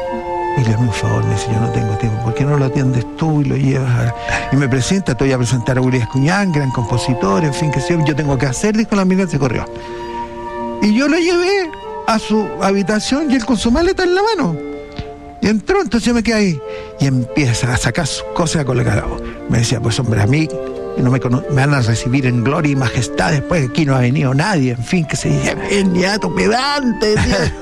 Y le hago un favor, me dice, yo no tengo tiempo, ¿por qué no lo atiendes tú y lo llevas a... Y me presenta, te voy a presentar a Willy Escuñán, gran compositor, en fin, que sí, yo tengo que hacer, dijo la Miriam, se corrió. Y yo lo llevé a su habitación y él con su maleta en la mano. Y entró, entonces yo me quedé ahí. Y empieza a sacar sus cosas, a colocar. Me decía, pues hombre, a mí no me, cono- me van a recibir en gloria y majestad, después aquí no ha venido nadie, en fin, que se dice, ven ya, tu pedante,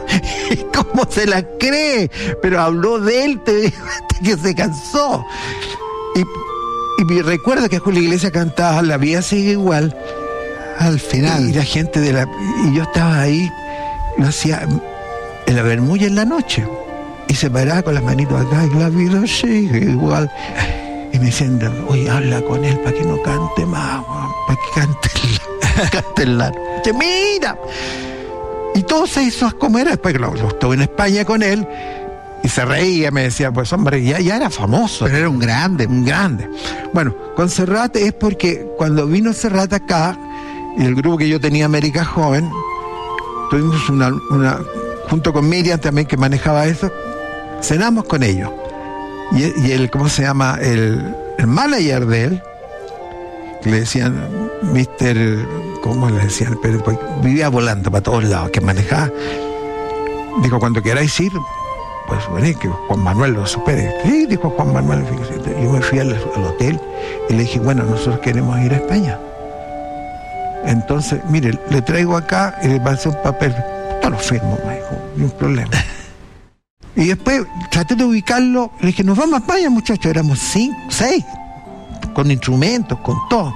¿cómo se la cree? Pero habló de él, te digo, hasta que se cansó. Y, y me recuerdo que Julio Iglesias cantaba La vida sigue igual. Al final. Y la gente de la... Y yo estaba ahí, lo hacía en la Bermuda en la noche. Y se paraba con las manitos acá, y la vida sigue igual. Y me decían, oye, habla con él para que no cante más, para que cante la, cante la noche. Mira. Y todo se hizo como era. Después lo, lo estuve en España con él, y se reía, me decía, pues hombre, ya, ya era famoso. Pero era un grande. Un grande. Bueno, con Serrat es porque cuando vino Serrat acá, y el grupo que yo tenía, América Joven, tuvimos una, una junto con Miriam también, que manejaba eso, cenamos con ellos. Y, y el, ¿cómo se llama? El, el manager de él, que le decían mister ¿cómo le decían? Pero, pues, vivía volando para todos lados, que manejaba. Dijo, cuando queráis ir, pues vení, que Juan Manuel lo supere. Sí, dijo Juan Manuel. Fíjese. Yo me fui al, al hotel y le dije, bueno, nosotros queremos ir a España. Entonces, mire, le traigo acá y le pasé un papel. No lo firmo, me dijo, ni un problema. Y después traté de ubicarlo, le dije, nos vamos a España, muchachos. Éramos cinco, seis, con instrumentos, con todo.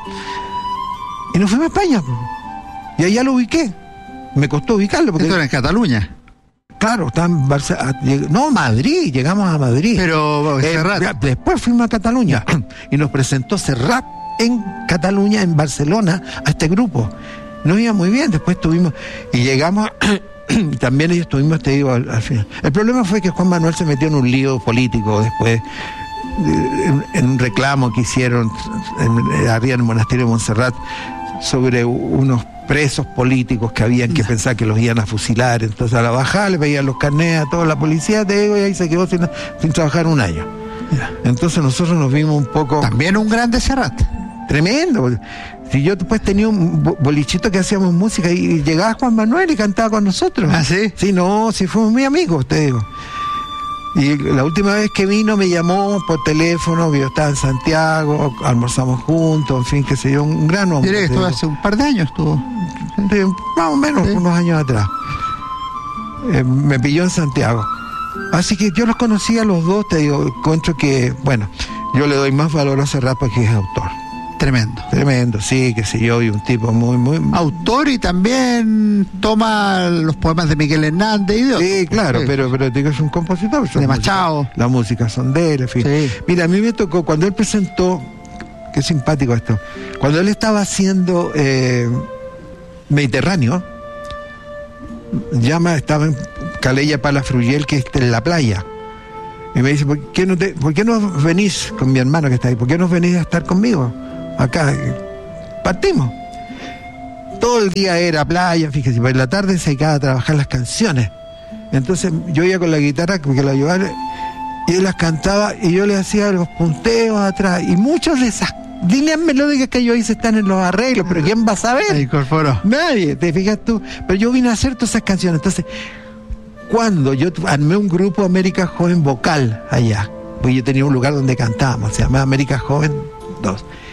Y nos fuimos a España. Y allá lo ubiqué. Me costó ubicarlo. Porque... ¿Esto era en Cataluña? Claro, estaba en Barcelona. No, Madrid, llegamos a Madrid. Pero eh, Serrat. Después fuimos a Cataluña y nos presentó Serrat en Cataluña, en Barcelona, a este grupo. Nos iba muy bien, después tuvimos, y llegamos, también ellos tuvimos, te digo, al, al final. El problema fue que Juan Manuel se metió en un lío político después, en, en un reclamo que hicieron en, arriba en el monasterio de Montserrat sobre unos presos políticos que habían que pensar que los iban a fusilar. Entonces a la bajada le pedían los carnets a toda la policía, te digo, y ahí se quedó sin, sin trabajar un año. Entonces nosotros nos vimos un poco... También un grande Serrat. Tremendo. Si yo después tenía un bolichito que hacíamos música y llegaba Juan Manuel y cantaba con nosotros. ¿Ah, sí? Sí, no, sí, fuimos muy amigos, te digo. Y la última vez que vino me llamó por teléfono, yo estaba en Santiago, almorzamos juntos, en fin, que se dio un gran hombre. Diré que estuvo hace un par de años, estuvo. Sí, más o menos, sí, unos años atrás. Eh, me pilló en Santiago. Así que yo los conocí a los dos, te digo, encuentro que, bueno, yo le doy más valor a Serrat porque es autor. Tremendo. Tremendo, sí, que sí, yo y un tipo muy, muy... Autor y también toma los poemas de Miguel Hernández y de otros. Sí, claro, sí. pero pero digo, es un compositor. De Machado. Música, la música son de él, en fin. Sí. Mira, a mí me tocó, cuando él presentó, qué simpático esto, cuando él estaba haciendo eh, Mediterráneo, llama, estaba en Calella Palafruyel, que está en la playa. Y me dice, ¿por qué no te, por qué no venís con mi hermano que está ahí? ¿Por qué no venís a estar conmigo? Acá, partimos. Todo el día era playa, fíjese, por la tarde se dedicaba a trabajar las canciones. Entonces yo iba con la guitarra, porque la llevaba, y él las cantaba, y yo le hacía los punteos atrás, y muchas de esas líneas melódicas que yo hice están en los arreglos, pero ¿quién va a saber? Se incorporó. Nadie, te fijas tú. Pero yo vine a hacer todas esas canciones. Entonces, cuando yo armé un grupo América Joven vocal allá, porque yo tenía un lugar donde cantábamos, se llamaba América Joven dos.